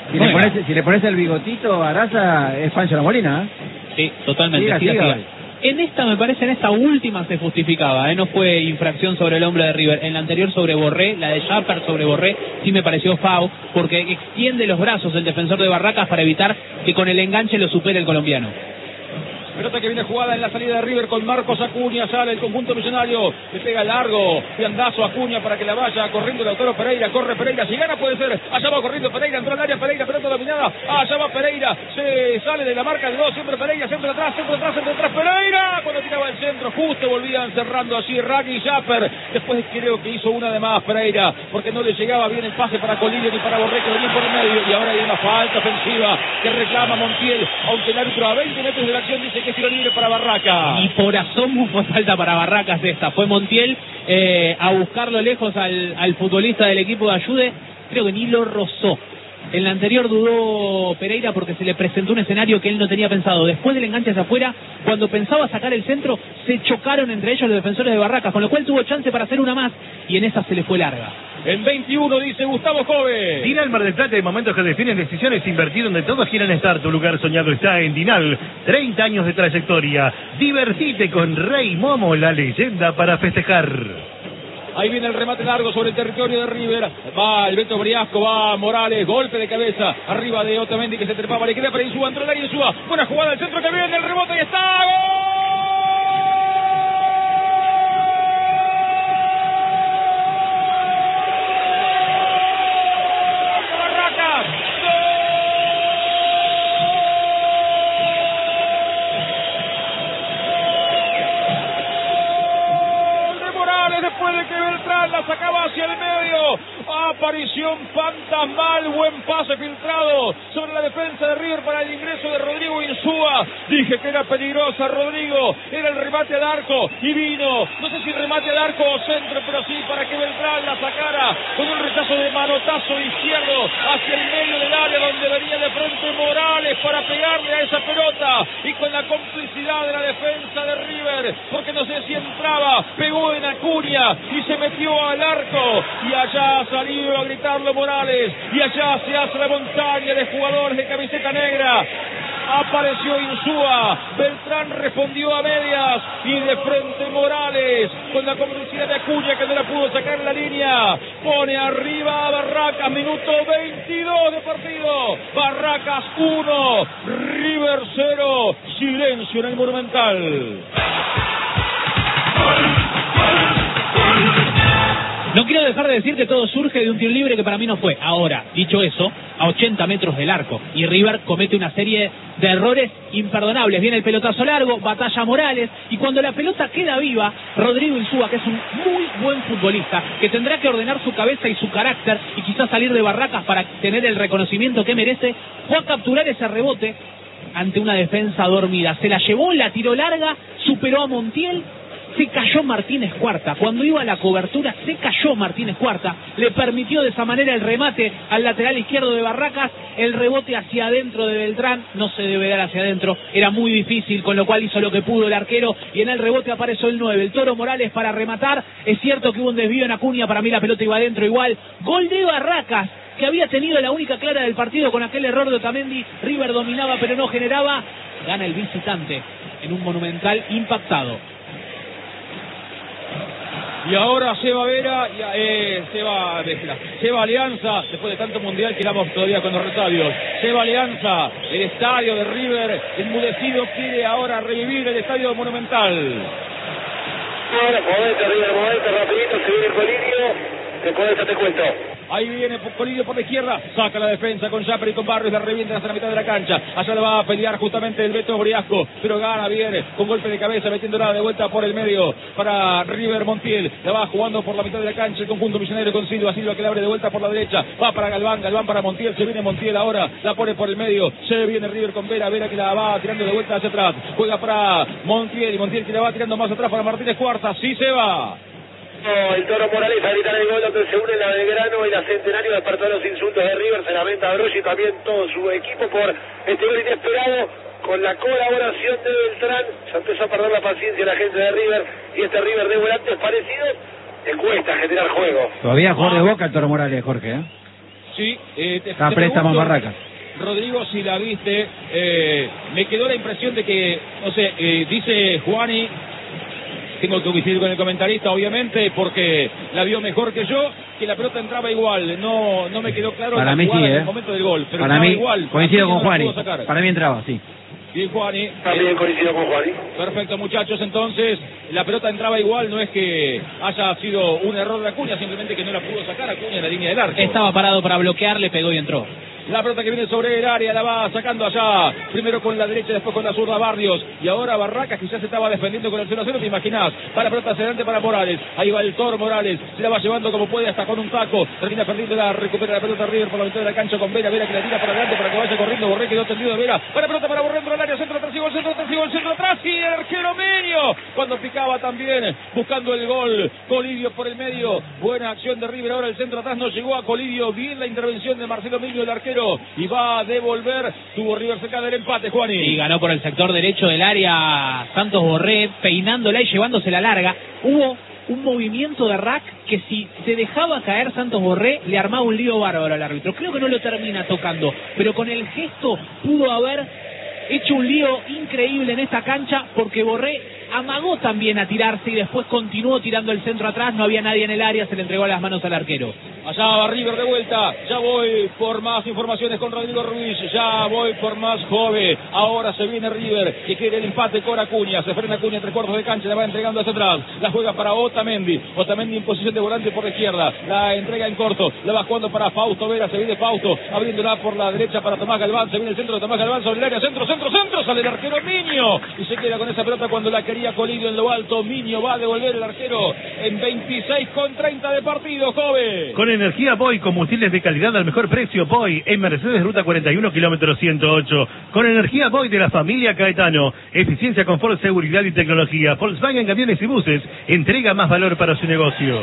si le pones el bigotito a Araza, es Pancho La Molina, ¿eh? Sí, totalmente. Siga. En esta, me parece, en esta última se justificaba, no fue infracción sobre el hombre de River. En la anterior sobre Borré, la de Japper sobre Borré, sí me pareció foul, porque extiende los brazos el defensor de Barracas para evitar que con el enganche lo supere el colombiano. Pelota que viene jugada en la salida de River con Marcos Acuña, sale el conjunto millonario, le pega largo, fiandazo Acuña para que la vaya corriendo Lautaro Pereira, corre Pereira, si gana puede ser, allá va corriendo Pereira, entró al área Pereira, pelota dominada, allá va Pereira, se sale de la marca de 2, siempre Pereira, siempre atrás, Pereira, cuando tiraba el centro, justo volvían cerrando así Rack y Japper, después creo que hizo una de más Pereira, porque no le llegaba bien el pase para Colidio ni para Borré, que venía por el medio, y ahora hay una falta ofensiva que reclama Montiel, aunque el árbitro a 20 metros de la acción dice que es tiro libre para Barraca. Y por asomo fue falta para Barracas esta. Fue Montiel a buscarlo lejos al futbolista del equipo de Ayude. Creo que ni lo rozó. En la anterior dudó Pereira porque se le presentó un escenario que él no tenía pensado. Después del enganche hacia afuera, cuando pensaba sacar el centro, se chocaron entre ellos los defensores de Barracas, con lo cual tuvo chance para hacer una más y en esa se le fue larga. En 21 dice Gustavo Jove. Dinal Mar del Plata, de momentos que definen decisiones, invertir donde todos quieran estar. Tu lugar soñado está en Dinal. 30 años de trayectoria. Divertite con Rey Momo, la leyenda para festejar. Ahí viene el remate largo sobre el territorio de River. Va el Beto Briasco, va Morales, golpe de cabeza arriba de Otamendi que se trepaba, le queda para Insúa, entró el área Insúa. Buena jugada al centro que viene, el rebote y está. ¡Gol! La sacaba hacia el medio, aparición fantasmal, buen pase filtrado sobre la defensa de River para el ingreso de Rodrigo Insúa. Dije que era peligrosa Rodrigo, era el remate al arco y vino, no sé si remate al arco o centro, pero sí para que Beltrán la sacara con un rechazo de manotazo izquierdo hacia el medio del área donde venía de frente Morales para pegarle a esa pelota y con la complicidad de la defensa de River, porque no sé si entraba, pegó en Acuña y se metió al arco y allá ha salido a gritarlo Morales y allá se hace la montaña de jugadores de camiseta negra. Apareció Insúa, Beltrán respondió a medias y de frente Morales con la complicidad de Acuña que no la pudo sacar en la línea, pone arriba a Barracas, minuto 22 de partido, Barracas 1, River 0, silencio en el Monumental. No quiero dejar de decir que todo surge de un tiro libre que para mí no fue. Ahora, dicho eso, a 80 metros del arco. Y River comete una serie de errores imperdonables. Viene el pelotazo largo, batalla Morales, y cuando la pelota queda viva, Rodrigo Insúa, que es un muy buen futbolista, que tendrá que ordenar su cabeza y su carácter y quizás salir de Barracas para tener el reconocimiento que merece, fue a capturar ese rebote ante una defensa dormida. Se la llevó, la tiró larga, superó a Montiel. Se cayó Martínez Cuarta, cuando iba a la cobertura se cayó Martínez Cuarta, le permitió de esa manera el remate al lateral izquierdo de Barracas, el rebote hacia adentro de Beltrán, no se debe dar hacia adentro, era muy difícil, con lo cual hizo lo que pudo el arquero, y en el rebote apareció el 9, el Toro Morales para rematar. Es cierto que hubo un desvío en Acuña, para mí la pelota iba adentro igual. Gol de Barracas, que había tenido la única clara del partido con aquel error de Otamendi. River dominaba pero no generaba, gana el visitante en un Monumental impactado. Y ahora Seba Vera, Seba Alianza, después de tanto mundial que éramos todavía con los estadios. Seba Alianza, el estadio de River, enmudecido, quiere ahora revivir el estadio Monumental. Ahora, movete River, movete rapidito, se viene el Colidio. Después te cuento. Ahí viene Colidio por la izquierda, saca la defensa con Yapper y con Barrios, la revienta hasta la mitad de la cancha. Allá le va a pelear justamente el Beto Briasco, pero gana bien, con golpe de cabeza, metiéndola de vuelta por el medio para River. Montiel, la va jugando por la mitad de la cancha el conjunto millonario con Silva que le abre de vuelta por la derecha, va para Galván para Montiel, se viene Montiel ahora, la pone por el medio, se viene River con Vera que la va tirando de vuelta hacia atrás, juega para Montiel, y Montiel que la va tirando más atrás para Martínez Cuarta, sí se va. El Toro Morales a gritar el gol donde se une la Belgrano y la Centenario, despertó los insultos de River, se lamenta a Broggi y también todo su equipo por este gol inesperado. Con la colaboración de Beltrán se empezó a perder la paciencia la gente de River, y este River de volantes parecidos le cuesta generar juego. Todavía juega de Boca el Toro Morales, Jorge, ¿eh? Sí, está préstamo en Barracas. Rodrigo, si la viste, me quedó la impresión de que, no sé, dice Juani, tengo que coincidir con el comentarista, obviamente, porque la vio mejor que yo, que la pelota entraba igual. No me quedó claro para la mí jugada sí, en el momento del gol. Pero para mí, igual. coincido con Juani. Para mí entraba, sí. Bien, Juani. También coincido con Juani. Perfecto, muchachos. Entonces, la pelota entraba igual. No es que haya sido un error de Acuña, simplemente que no la pudo sacar Acuña en la línea del arco. Estaba parado para bloquear, le pegó y entró. La pelota que viene sobre el área la va sacando allá, primero con la derecha, después con la zurda Barrios, y ahora Barracas, que ya se estaba defendiendo con el 0-0, te imaginás, para la pelota hacia adelante para Morales, ahí va el Toro Morales, se la va llevando como puede hasta con un taco, termina perdiendo, la recupera la pelota River por la mitad de la cancha con Vera que la tira para adelante para que vaya corriendo, Borré quedó tendido de Vera, para la pelota para Borré dentro del área, centro atrás y gol, centro atrás, y el arquero Meño, cuando picaba también, buscando el gol, Colidio por el medio, buena acción de River, ahora el centro atrás no llegó a Colidio, bien la intervención de Marcelo Meño, el arquero, y va a devolver, tuvo River cerca del empate, Juani. Y ganó por el sector derecho del área Santos Borré, peinándola y llevándosela larga. Hubo un movimiento de Rack que si se dejaba caer Santos Borré, le armaba un lío bárbaro al árbitro. Creo que no lo termina tocando, pero con el gesto pudo haber hecho un lío increíble en esta cancha, porque Borré amagó también a tirarse y después continuó tirando el centro atrás, no había nadie en el área, se le entregó las manos al arquero. Allá va River de vuelta, ya voy por más informaciones con Rodrigo Ruiz, ya voy por más Jove, ahora se viene River, que quiere el empate con Acuña, se frena Acuña, 3/4 de cancha, la va entregando hacia atrás, la juega para Otamendi en posición de volante por la izquierda, la entrega en corto, la va jugando para Fausto Vera, se viene Fausto, abriéndola por la derecha para Tomás Galván, se viene el centro de Tomás Galván sobre el área, centro, sale el arquero Miño, y se queda con esa pelota cuando la quería Colidio en lo alto. Miño va a devolver el arquero en 26,30 de partido, Jove. Con energía Boy, combustibles de calidad al mejor precio. Boy, en Mercedes, ruta 41, kilómetro 108. Con energía Boy de la familia Caetano. Eficiencia, confort, seguridad y tecnología. Volkswagen Camiones y Buses. Entrega más valor para su negocio.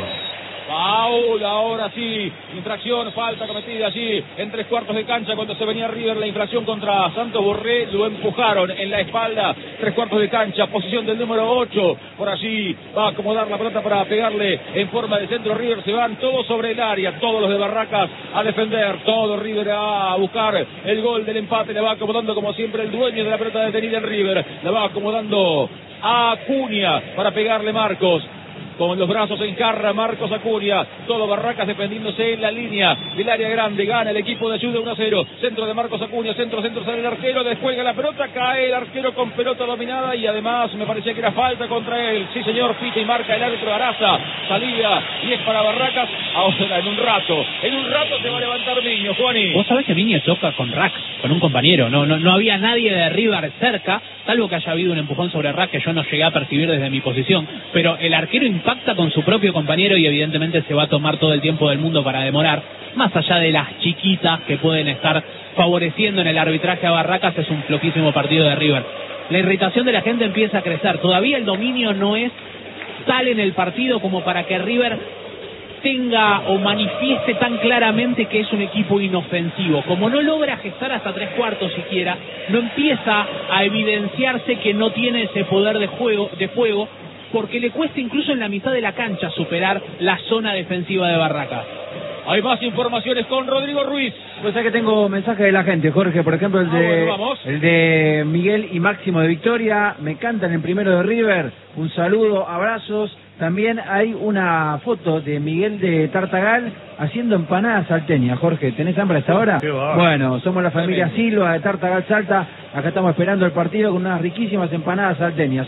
Paul, ahora sí, infracción, falta cometida allí en 3/4 de cancha cuando se venía River, la infracción contra Santos Borré, lo empujaron en la espalda, 3/4 de cancha, posición del número 8, por allí va a acomodar la pelota para pegarle en forma de centro. River, se van todos sobre el área, todos los de Barracas a defender, todo River a buscar el gol del empate, le va acomodando como siempre el dueño de la pelota detenida en River, la va acomodando a Acuña para pegarle Marcos. con los brazos en jarra, Marcos Acuña, todo Barracas defendiéndose en la línea del área grande, gana el equipo de Ayuda 1-0, centro de Marcos Acuña, centro, sale el arquero, descuelga la pelota, cae el arquero con pelota dominada y además me parecía que era falta contra él, sí señor, pita y marca el árbitro Araza, salida y es para Barracas, ahora en un rato se va a levantar Miño, Juani. Vos sabés que Miño choca con Rack, con un compañero, no había nadie de River cerca, salvo que haya habido un empujón sobre Rack que yo no llegué a percibir desde mi posición, pero el arquero impacta con su propio compañero y evidentemente se va a tomar todo el tiempo del mundo para demorar, más allá de las chiquitas que pueden estar favoreciendo en el arbitraje a Barracas, es un floquísimo partido de River. La irritación de la gente empieza a crecer, todavía el dominio no es tal en el partido como para que River tenga o manifieste tan claramente que es un equipo inofensivo. Como no logra gestar hasta 3/4 siquiera, no empieza a evidenciarse que no tiene ese poder de fuego, porque le cuesta incluso en la mitad de la cancha superar la zona defensiva de Barracas. Hay más informaciones con Rodrigo Ruiz. Pues es que tengo mensajes de la gente, Jorge, por ejemplo el de Miguel y Máximo de Victoria, me cantan el primero de River, un saludo, abrazos. También hay una foto de Miguel de Tartagal haciendo empanadas salteñas. Jorge, ¿tenés hambre a esta hora? Bueno, somos la familia Silva de Tartagal Salta, acá estamos esperando el partido con unas riquísimas empanadas salteñas.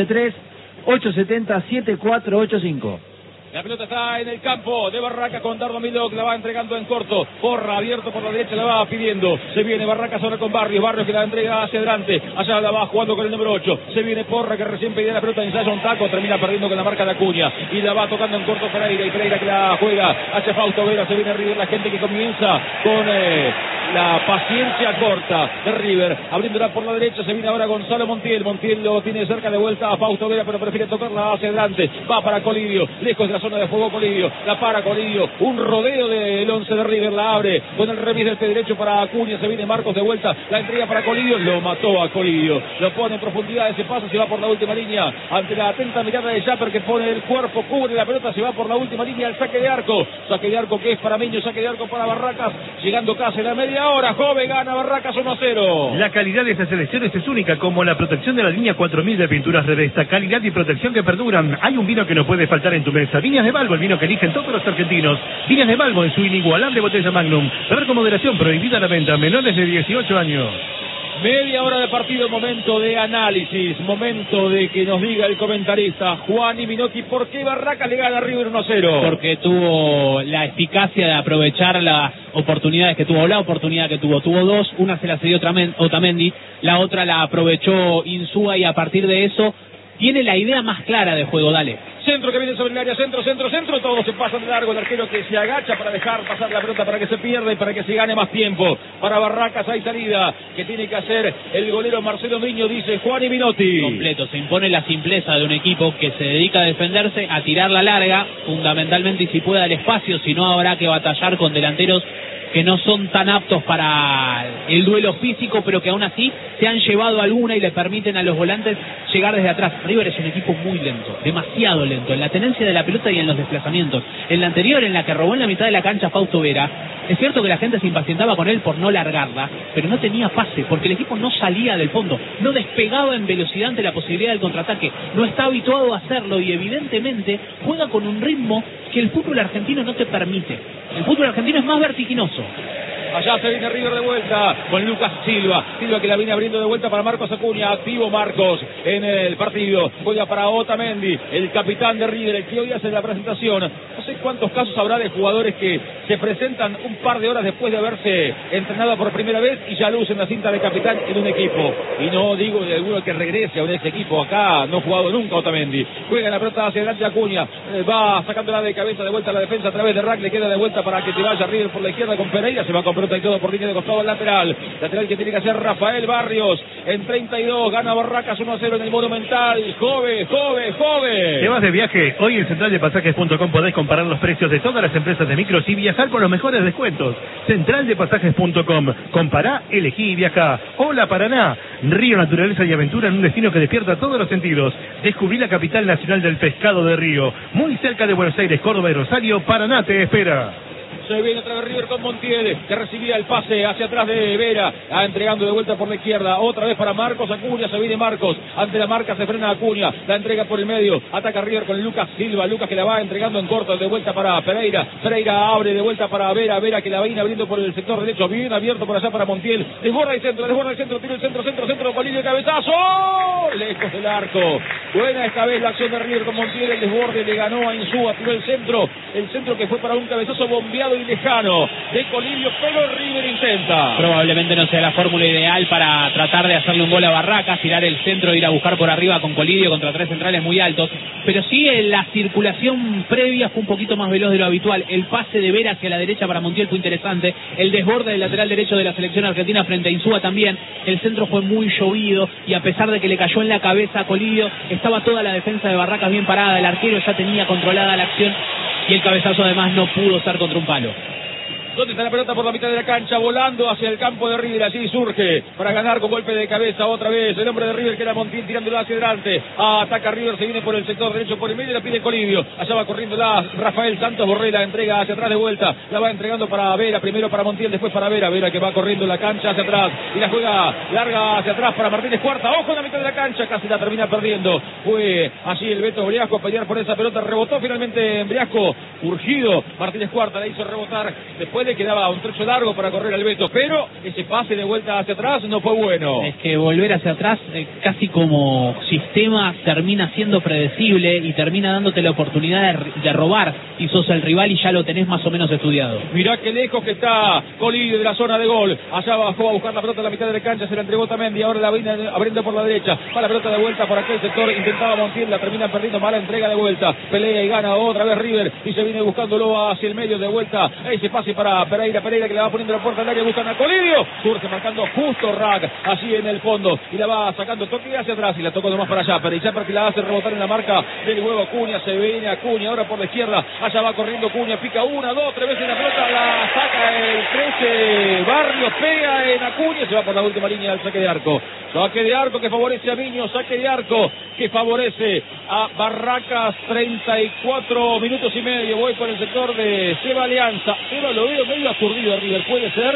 11-3-870-7485. La pelota está en el campo de Barracas con Dardo Milok, la va entregando en corto. Porra, abierto por la derecha, la va pidiendo. Se viene Barracas ahora con Barrios que la entrega hacia adelante. Allá la va jugando con el número 8. Se viene Porra que recién pedía la pelota, ensaya un taco, termina perdiendo con la marca de Acuña. Y la va tocando en corto Pereira. Y Pereira que la juega hacia Fausto Vera. Se viene River, la gente que comienza con la paciencia corta de River. Abriéndola por la derecha, se viene ahora Gonzalo Montiel. Montiel lo tiene cerca de vuelta a Fausto Vera, pero prefiere tocarla hacia adelante. Va para Colidio, lejos de la zona de fuego Colidio, la para Colidio, un rodeo del 11 de River, la abre con el remis del pie derecho para Acuña, se viene Marcos de vuelta, la entrega para Colidio, lo mató a Colidio, lo pone en profundidad, ese paso se va por la última línea, ante la atenta mirada de Japper que pone el cuerpo, cubre la pelota, se va por la última línea, el saque de arco que es para Miño, saque de arco para Barracas, llegando casi la media hora, joven, gana Barracas 1-0. La calidad de estas selecciones es única, como la protección de la línea 4000 de pinturas Revesta, calidad y protección que perduran. Hay un vino que no puede faltar en tu mesa, Viñas de Balbo, el vino que eligen todos los argentinos. Viñas de Balbo en su inigualable botella Magnum. Beber con moderación, prohibida la venta, menores de 18 años. Media hora de partido, momento de análisis, momento de que nos diga el comentarista Juani Minotti por qué Barracas le gana a River 1-0. Porque tuvo la eficacia de aprovechar las oportunidades que tuvo, tuvo dos, una se la cedió Otamendi, la otra la aprovechó Insúa y a partir de eso tiene la idea más clara de juego, dale. Centro que viene sobre el área, centro, todos se pasan de largo, el arquero que se agacha para dejar pasar la pelota para que se pierda y para que se gane más tiempo. Para Barracas hay salida que tiene que hacer el golero Marcelo Miño, dice Juani Minotti. Completo, se impone la simpleza de un equipo que se dedica a defenderse, a tirar la larga, fundamentalmente y si puede al espacio, si no habrá que batallar con delanteros que no son tan aptos para el duelo físico, pero que aún así se han llevado alguna y le permiten a los volantes llegar desde atrás. River es un equipo muy lento, demasiado lento, en la tenencia de la pelota y en los desplazamientos. En la anterior, en la que robó en la mitad de la cancha Fausto Vera, es cierto que la gente se impacientaba con él por no largarla, pero no tenía pase, porque el equipo no salía del fondo, no despegaba en velocidad ante la posibilidad del contraataque, no está habituado a hacerlo y evidentemente juega con un ritmo que el fútbol argentino no te permite. El fútbol argentino es más vertiginoso. Allá se viene River de vuelta con Lucas Silva que la viene abriendo de vuelta para Marcos Acuña, activo Marcos en el partido, juega para Otamendi, el capitán de River, el que hoy hace la presentación. No sé cuántos casos habrá de jugadores que se presentan un par de horas después de haberse entrenado por primera vez y ya lucen la cinta de capitán en un equipo, y no digo de alguno que regrese a ese equipo, acá no ha jugado nunca Otamendi, juega la pelota hacia adelante Acuña, va sacándola de cabeza de vuelta a la defensa a través de Rack, le queda de vuelta para que se vaya River por la izquierda con Pereira, se va con pelota y todo por línea de costado al lateral que tiene que hacer Rafael Barrios, en 32, gana Barracas 1-0 en el Monumental, Jove. ¿Te vas de viaje? Hoy en centraldepasajes.com podés comparar los precios de todas las empresas de micros y viajar con los mejores descuentos. Centraldepasajes.com, compará, elegí y viajá. Hola Paraná, río, naturaleza y aventura en un destino que despierta todos los sentidos. Descubrí la capital nacional del pescado de Río, muy cerca de Buenos Aires, Córdoba y Rosario. Paraná te espera. Se viene otra vez River con Montiel, que recibía el pase hacia atrás de Vera, entregando de vuelta por la izquierda, otra vez para Marcos Acuña, se viene Marcos, ante la marca se frena Acuña, la entrega por el medio, ataca River con Lucas Silva, Lucas que la va entregando en corto, de vuelta para Pereira, Pereira abre de vuelta para Vera, Vera que la va abriendo por el sector derecho, bien abierto por allá para Montiel, desborda el centro, tira el centro, Colillo, cabezazo, lejos del arco, buena esta vez la acción de River con Montiel, el desborde le ganó a Insúa, tiró el centro que fue para un cabezazo bombeado y lejano de Colillo, pero River intenta. Probablemente no sea la fórmula ideal para tratar de hacerle un gol a Barracas, tirar el centro, ir a buscar por arriba con Colidio contra tres centrales muy altos, pero sí la circulación previa fue un poquito más veloz de lo habitual, el pase de Vera hacia la derecha para Montiel fue interesante, el desborde del lateral derecho de la selección argentina frente a Insúa también, el centro fue muy llovido y a pesar de que le cayó en la cabeza a Colidio, estaba toda la defensa de Barracas bien parada, el arquero ya tenía controlada la acción y el cabezazo además no pudo estar contra un palo. ¿Dónde está la pelota? Por la mitad de la cancha, volando hacia el campo de River, allí surge para ganar con golpe de cabeza otra vez el hombre de River que era Montiel tirándolo hacia adelante, ataca River, se viene por el sector derecho por el medio y la pide Colidio, allá va corriendo Rafael Santos Borrell, entrega hacia atrás de vuelta, la va entregando para Vera, primero para Montiel, después para Vera, Vera que va corriendo la cancha hacia atrás y la juega larga hacia atrás para Martínez Cuarta, ojo en la mitad de la cancha, casi la termina perdiendo, fue allí el Beto Briasco a pelear por esa pelota, rebotó finalmente en Briasco, urgido, Martínez Cuarta la hizo rebotar, después le quedaba un trecho largo para correr al Beto, pero ese pase de vuelta hacia atrás no fue bueno. Es que volver hacia atrás casi como sistema termina siendo predecible y termina dándote la oportunidad de robar y sos el rival y ya lo tenés más o menos estudiado. Mirá qué lejos que está Colidio de la zona de gol, allá bajó a buscar la pelota en la mitad de la cancha, se la entregó Otamendi, ahora la viene abriendo por la derecha, va la pelota de vuelta por aquel sector, intentaba Montiel, la termina perdiendo, mala entrega de vuelta, pelea y gana otra vez River y se viene buscándolo hacia el medio de vuelta, ese pase para Pereira que le va poniendo la puerta al área, buscan a Colidio, surge marcando justo Rack, allí en el fondo, y la va sacando toque hacia atrás, y la tocó nomás para allá, Pereira que la hace rebotar en la marca del huevo Acuña, se viene Acuña, ahora por la izquierda, allá va corriendo Acuña, pica una, dos, tres veces la pelota, la saca el 13, Barrios pega en Acuña, se va por la última línea del saque de arco que favorece a Miño, saque de arco que favorece a Barracas, 34 minutos y medio, voy por el sector de Seba Alianza, Seba lo veo medio aturdido River, ¿puede ser?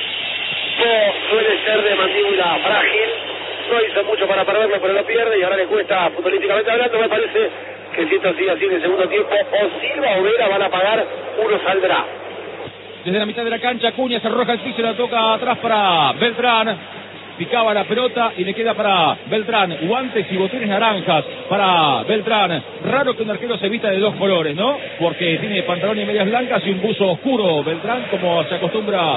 No, suele ser de mandíbula frágil, no hizo mucho para perderlo, pero lo pierde y ahora le cuesta futbolísticamente hablando, me parece que si esto sigue así en el segundo tiempo, o Silva o Vera van a pagar, uno saldrá. Desde la mitad de la cancha, Acuña se arroja el piso, la toca atrás para Beltrán. Picaba la pelota y le queda para Beltrán. Guantes y botines naranjas para Beltrán. Raro que un arquero se vista de dos colores, ¿no? Porque tiene pantalón y medias blancas y un buzo oscuro. Beltrán, como se acostumbra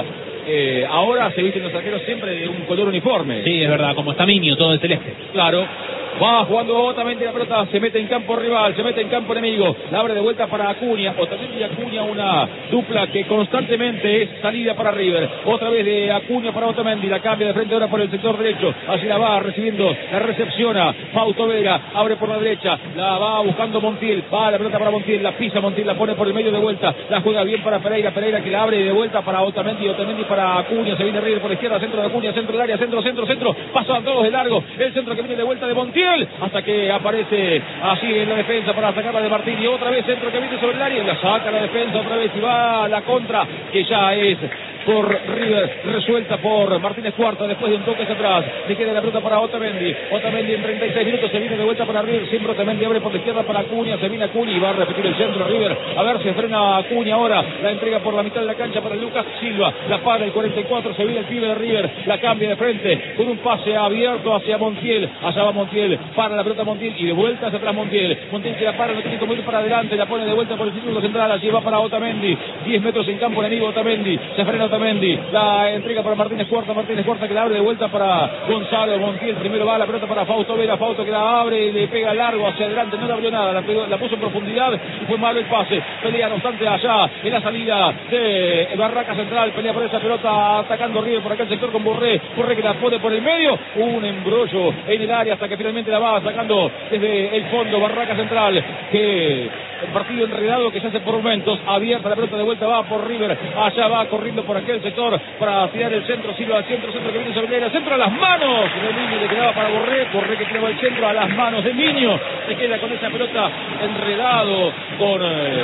ahora, se visten los arqueros siempre de un color uniforme. Sí, es verdad, como está Miño, todo el celeste. Claro. Va jugando Otamendi la pelota, se mete en campo rival, se mete en campo enemigo, la abre de vuelta para Acuña, Otamendi y Acuña, una dupla que constantemente es salida para River, otra vez de Acuña para Otamendi, la cambia de frente ahora por el sector derecho, así la va recibiendo, la recepciona, Fausto Vera, abre por la derecha, la va buscando Montiel, va la pelota para Montiel, la pisa Montiel, la pone por el medio de vuelta, la juega bien para Pereira que la abre de vuelta para Otamendi para Acuña, se viene River por la izquierda, centro de Acuña, centro del área, centro, pasan todos de largo, el centro que viene de vuelta de Montiel, hasta que aparece así en la defensa para sacarla de Martín y otra vez centro que viene sobre el área y la saca la defensa otra vez y va la contra que ya es por River, resuelta por Martínez Cuarta después de un toque hacia atrás, le queda la pelota para Otamendi en 36 minutos se viene de vuelta para River, siempre Otamendi abre por la izquierda para Acuña, se viene Acuña y va a repetir el centro River, a ver si frena Acuña ahora, la entrega por la mitad de la cancha para Lucas Silva, la para el 44, se viene el pibe de River, la cambia de frente con un pase abierto hacia Montiel, allá va Montiel, para la pelota Montiel y de vuelta hacia atrás Montiel que la para, no tiene como ir para adelante, la pone de vuelta por el círculo central, allí va para Otamendi, 10 metros en campo enemigo Otamendi, se frena Otamendi, la entrega para Martínez Cuarta que la abre de vuelta para Gonzalo Montiel, primero va la pelota para Fausto Vera, Fausto que la abre y le pega largo hacia adelante, no le abrió nada, la puso en profundidad y fue malo el pase, pelea no obstante allá en la salida de Barraca Central, pelea por esa pelota atacando River por acá el sector con Borré que la pone por el medio, un embrollo en el área hasta que finalmente la va sacando desde el fondo Barraca Central que el partido enredado que se hace por momentos, abierta la pelota de vuelta, va por River, allá va corriendo por aquel sector para tirar el centro, Silva al centro que viene sobre el centro a las manos de Niño, le quedaba para Borré que tiraba el centro a las manos de Niño, se queda con esa pelota enredado, con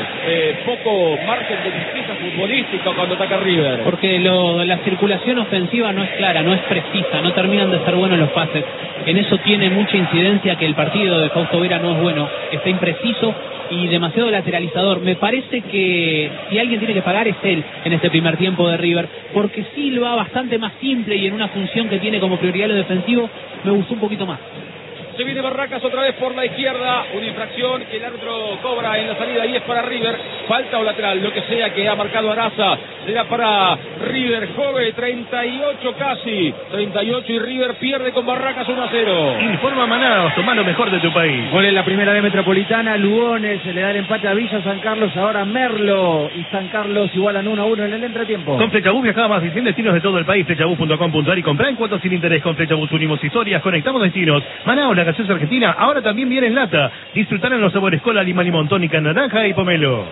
poco margen de justicia futbolística cuando ataca River. Porque la circulación ofensiva no es clara, no es precisa, no terminan de ser buenos los pases. En eso tiene mucha incidencia que el partido de Fausto Vera no es bueno, está impreciso y demasiado lateralizador. Me parece que si alguien tiene que pagar es él en este primer tiempo de River, porque Silva, bastante más simple y en una función que tiene como prioridad lo defensivo, me gustó un poquito más. Se viene Barracas otra vez por la izquierda, una infracción que el árbitro cobra en la salida y es para River, falta o lateral, lo que sea que ha marcado Araza, será para River. Jove, 38 casi, 38 y River pierde con Barracas 1-0. Informa Manaos, tomá lo mejor de tu país. Gol en la primera de Metropolitana, Lugones, se le da el empate a Villa San Carlos, ahora Merlo y San Carlos igualan 1-1 en el entretiempo. Con Flechabús viajaba más de 100 destinos de todo el país, flechabús.com.ar y comprá en cuotas sin interés. Con Flechabús unimos historias, conectamos destinos. Manaos, la gaseosa argentina, ahora también viene en lata. Disfrutar en los sabores cola, lima, limón, tónica, naranja y pomelo.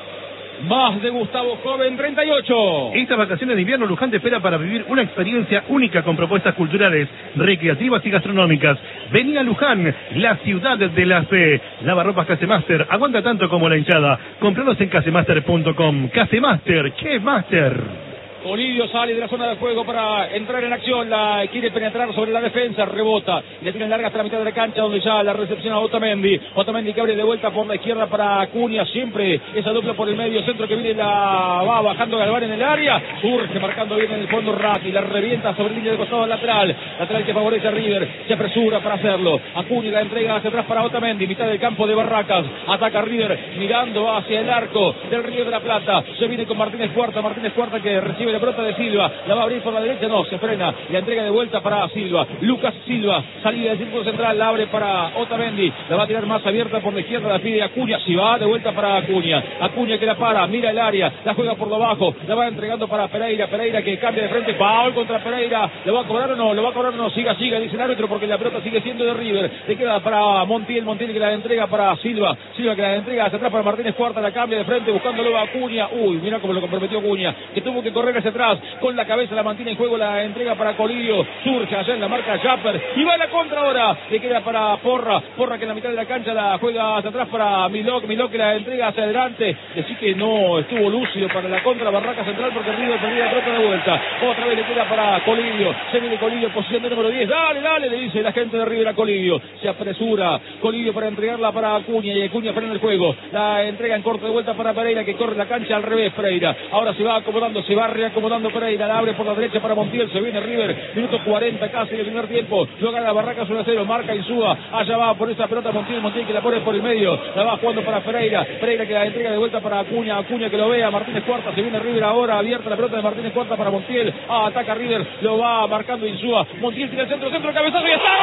Más de Gustavo Joven, 38. Estas vacaciones de invierno, Luján te espera para vivir una experiencia única con propuestas culturales, recreativas y gastronómicas. Vení a Luján, la ciudad de la fe. Lavarropas Casemaster, aguanta tanto como la hinchada. Compranos en casemaster.com. Casemaster, ¿qué Master? Olidio sale de la zona de juego para entrar en acción, la quiere penetrar sobre la defensa, rebota, le tiene larga hasta la mitad de la cancha donde ya la recepciona Otamendi que abre de vuelta por la izquierda para Acuña, siempre esa dupla por el medio centro que viene, la va bajando Galván en el área, surge marcando bien en el fondo Ratti, la revienta sobre línea de costado lateral que favorece a River, se apresura para hacerlo, Acuña la entrega hacia atrás para Otamendi, mitad del campo de Barracas, ataca River, mirando hacia el arco del Río de la Plata, se viene con Martínez Cuarta que recibe la pelota de Silva, la va a abrir por la derecha, no, se frena, la entrega de vuelta para Silva, Lucas Silva, salida del círculo central, la abre para Otamendi, la va a tirar más abierta por la izquierda, la pide Acuña, si va de vuelta para Acuña que la para, mira el área, la juega por lo bajo, la va entregando para Pereira que cambia de frente, foul contra Pereira, ¿lo va a cobrar o no? Siga, dice el árbitro porque la pelota sigue siendo de River, le queda para Montiel que la entrega para Silva que la entrega hacia atrás para Martínez Cuarta, la cambia de frente buscándolo a Acuña, mira cómo lo comprometió Acuña, que tuvo que correr hacia atrás, con la cabeza la mantiene en juego, la entrega para Colidio, surge allá en la marca Japper, y va a la contra ahora, le queda para Porra que en la mitad de la cancha la juega hacia atrás para Milok que la entrega hacia adelante, decir que no estuvo lúcido para la contra Barraca Central porque River perdía la pelota de vuelta, otra vez le queda para Colidio, se viene Colidio, posición de número 10, dale, le dice la gente de River a Colidio, se apresura Colidio para entregarla para Acuña y Acuña frena el juego, la entrega en corto de vuelta para Pereira que corre la cancha al revés, Pereira, ahora se va reacomodando Pereira, la abre por la derecha para Montiel, se viene River, minuto 40 casi del primer tiempo, lo gana Barracas 1-0, marca Insúa, allá va por esa pelota Montiel que la pone por el medio, la va jugando para Pereira que la entrega de vuelta para Acuña que lo vea, Martínez Cuarta, se viene River ahora, abierta la pelota de Martínez Cuarta para Montiel, ataca River, lo va marcando Insúa, Montiel tira el centro, cabezazo y está.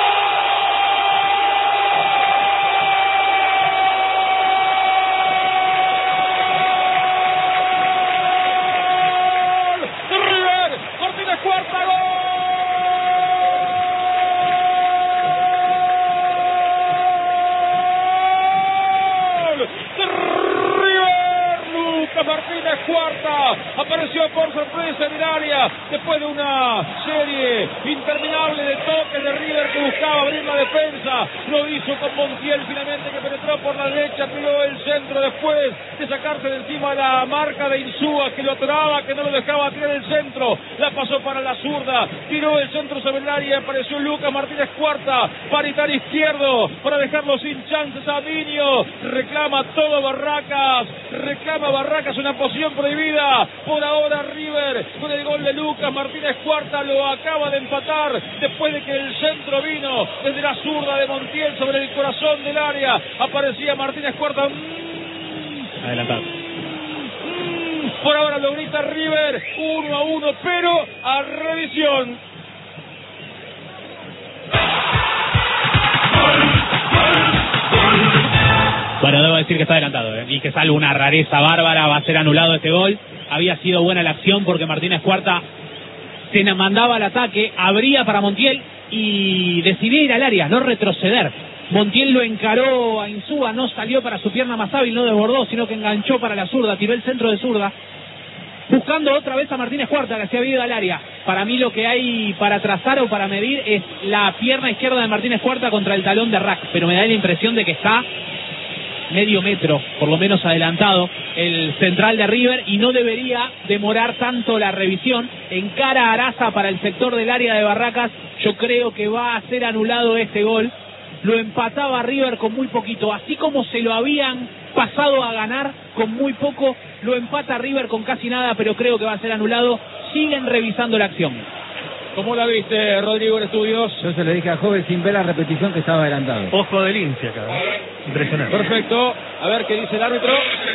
Martínez Cuarta apareció por sorpresa en el área después de una serie interminable de toques de River que buscaba abrir la defensa, lo hizo con Montiel finalmente que penetró por la derecha, tiró el centro después de sacarse de encima la marca de Insúa que lo atoraba, que no lo dejaba tirar el centro, la pasó para la zurda, tiró el centro sobre el área, apareció Lucas Martínez Cuarta, paritar izquierdo para dejarlo sin chances a Niño, reclama todo Barracas una posición prohibida, por ahora River con el gol de Lucas Martínez Cuarta lo acaba de empatar después de que el centro vino desde la zurda de Montiel sobre el corazón del área, aparecía Martínez Cuarta, adelantado. Por ahora lo grita River, 1-1, pero a revisión. Bueno, debo decir que está adelantado, y que salvo una rareza bárbara, va a ser anulado este gol. Había sido buena la acción porque Martínez Cuarta se mandaba al ataque, abría para Montiel y decidía ir al área, no retroceder. Montiel lo encaró a Insúa, no salió para su pierna más hábil, no desbordó, sino que enganchó para la zurda, tiró el centro de zurda, buscando otra vez a Martínez Cuarta, que se había ido al área. Para mí lo que hay para trazar o para medir es la pierna izquierda de Martínez Cuarta contra el talón de Rack, pero me da la impresión de que está medio metro, por lo menos adelantado, el central de River, y no debería demorar tanto la revisión. Encara a Araza para el sector del área de Barracas, yo creo que va a ser anulado este gol. Lo empataba River con muy poquito, así como se lo habían pasado a ganar con muy poco, lo empata River con casi nada, pero creo que va a ser anulado. Siguen revisando la acción. ¿Cómo la viste, Rodrigo, en estudios? Yo se le dije a Joven sin ver la repetición que estaba adelantado. Ojo de lince acá. Impresionante. Perfecto. A ver qué dice el árbitro.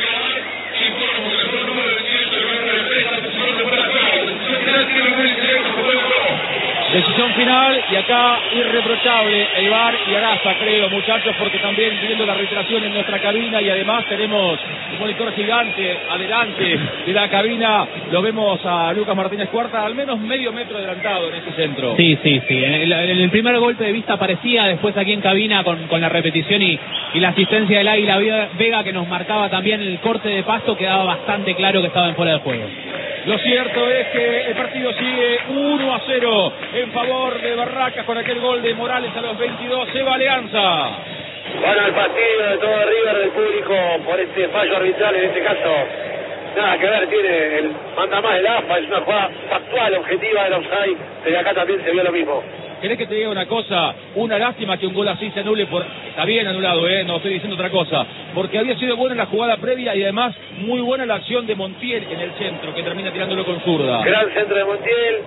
Decisión final, y acá irreprochable el VAR y Araza, creo, muchachos, porque también viendo la reiteración en nuestra cabina, y además tenemos un monitor gigante adelante de la cabina, lo vemos a Lucas Martínez Cuarta al menos medio metro adelantado en ese centro. Sí. En el primer golpe de vista parecía, después aquí en cabina con la repetición y la asistencia del Águila Vega, que nos marcaba también el corte de pasto, quedaba bastante claro que estaba en fuera de juego. Lo cierto es que el partido sigue 1-0 en favor de Barracas con aquel gol de Morales a los 22. Se va Alianza. Bueno, el partido de todo River, del público, por este fallo arbitral en este caso, nada que ver, manda más el AFA, es una jugada factual, objetiva del offside, pero acá también se vio lo mismo. ¿Querés que te diga una cosa? Una lástima que un gol así se anule Está bien anulado, no estoy diciendo otra cosa. Porque había sido buena la jugada previa y además muy buena la acción de Montiel en el centro, que termina tirándolo con zurda. Gran centro de Montiel.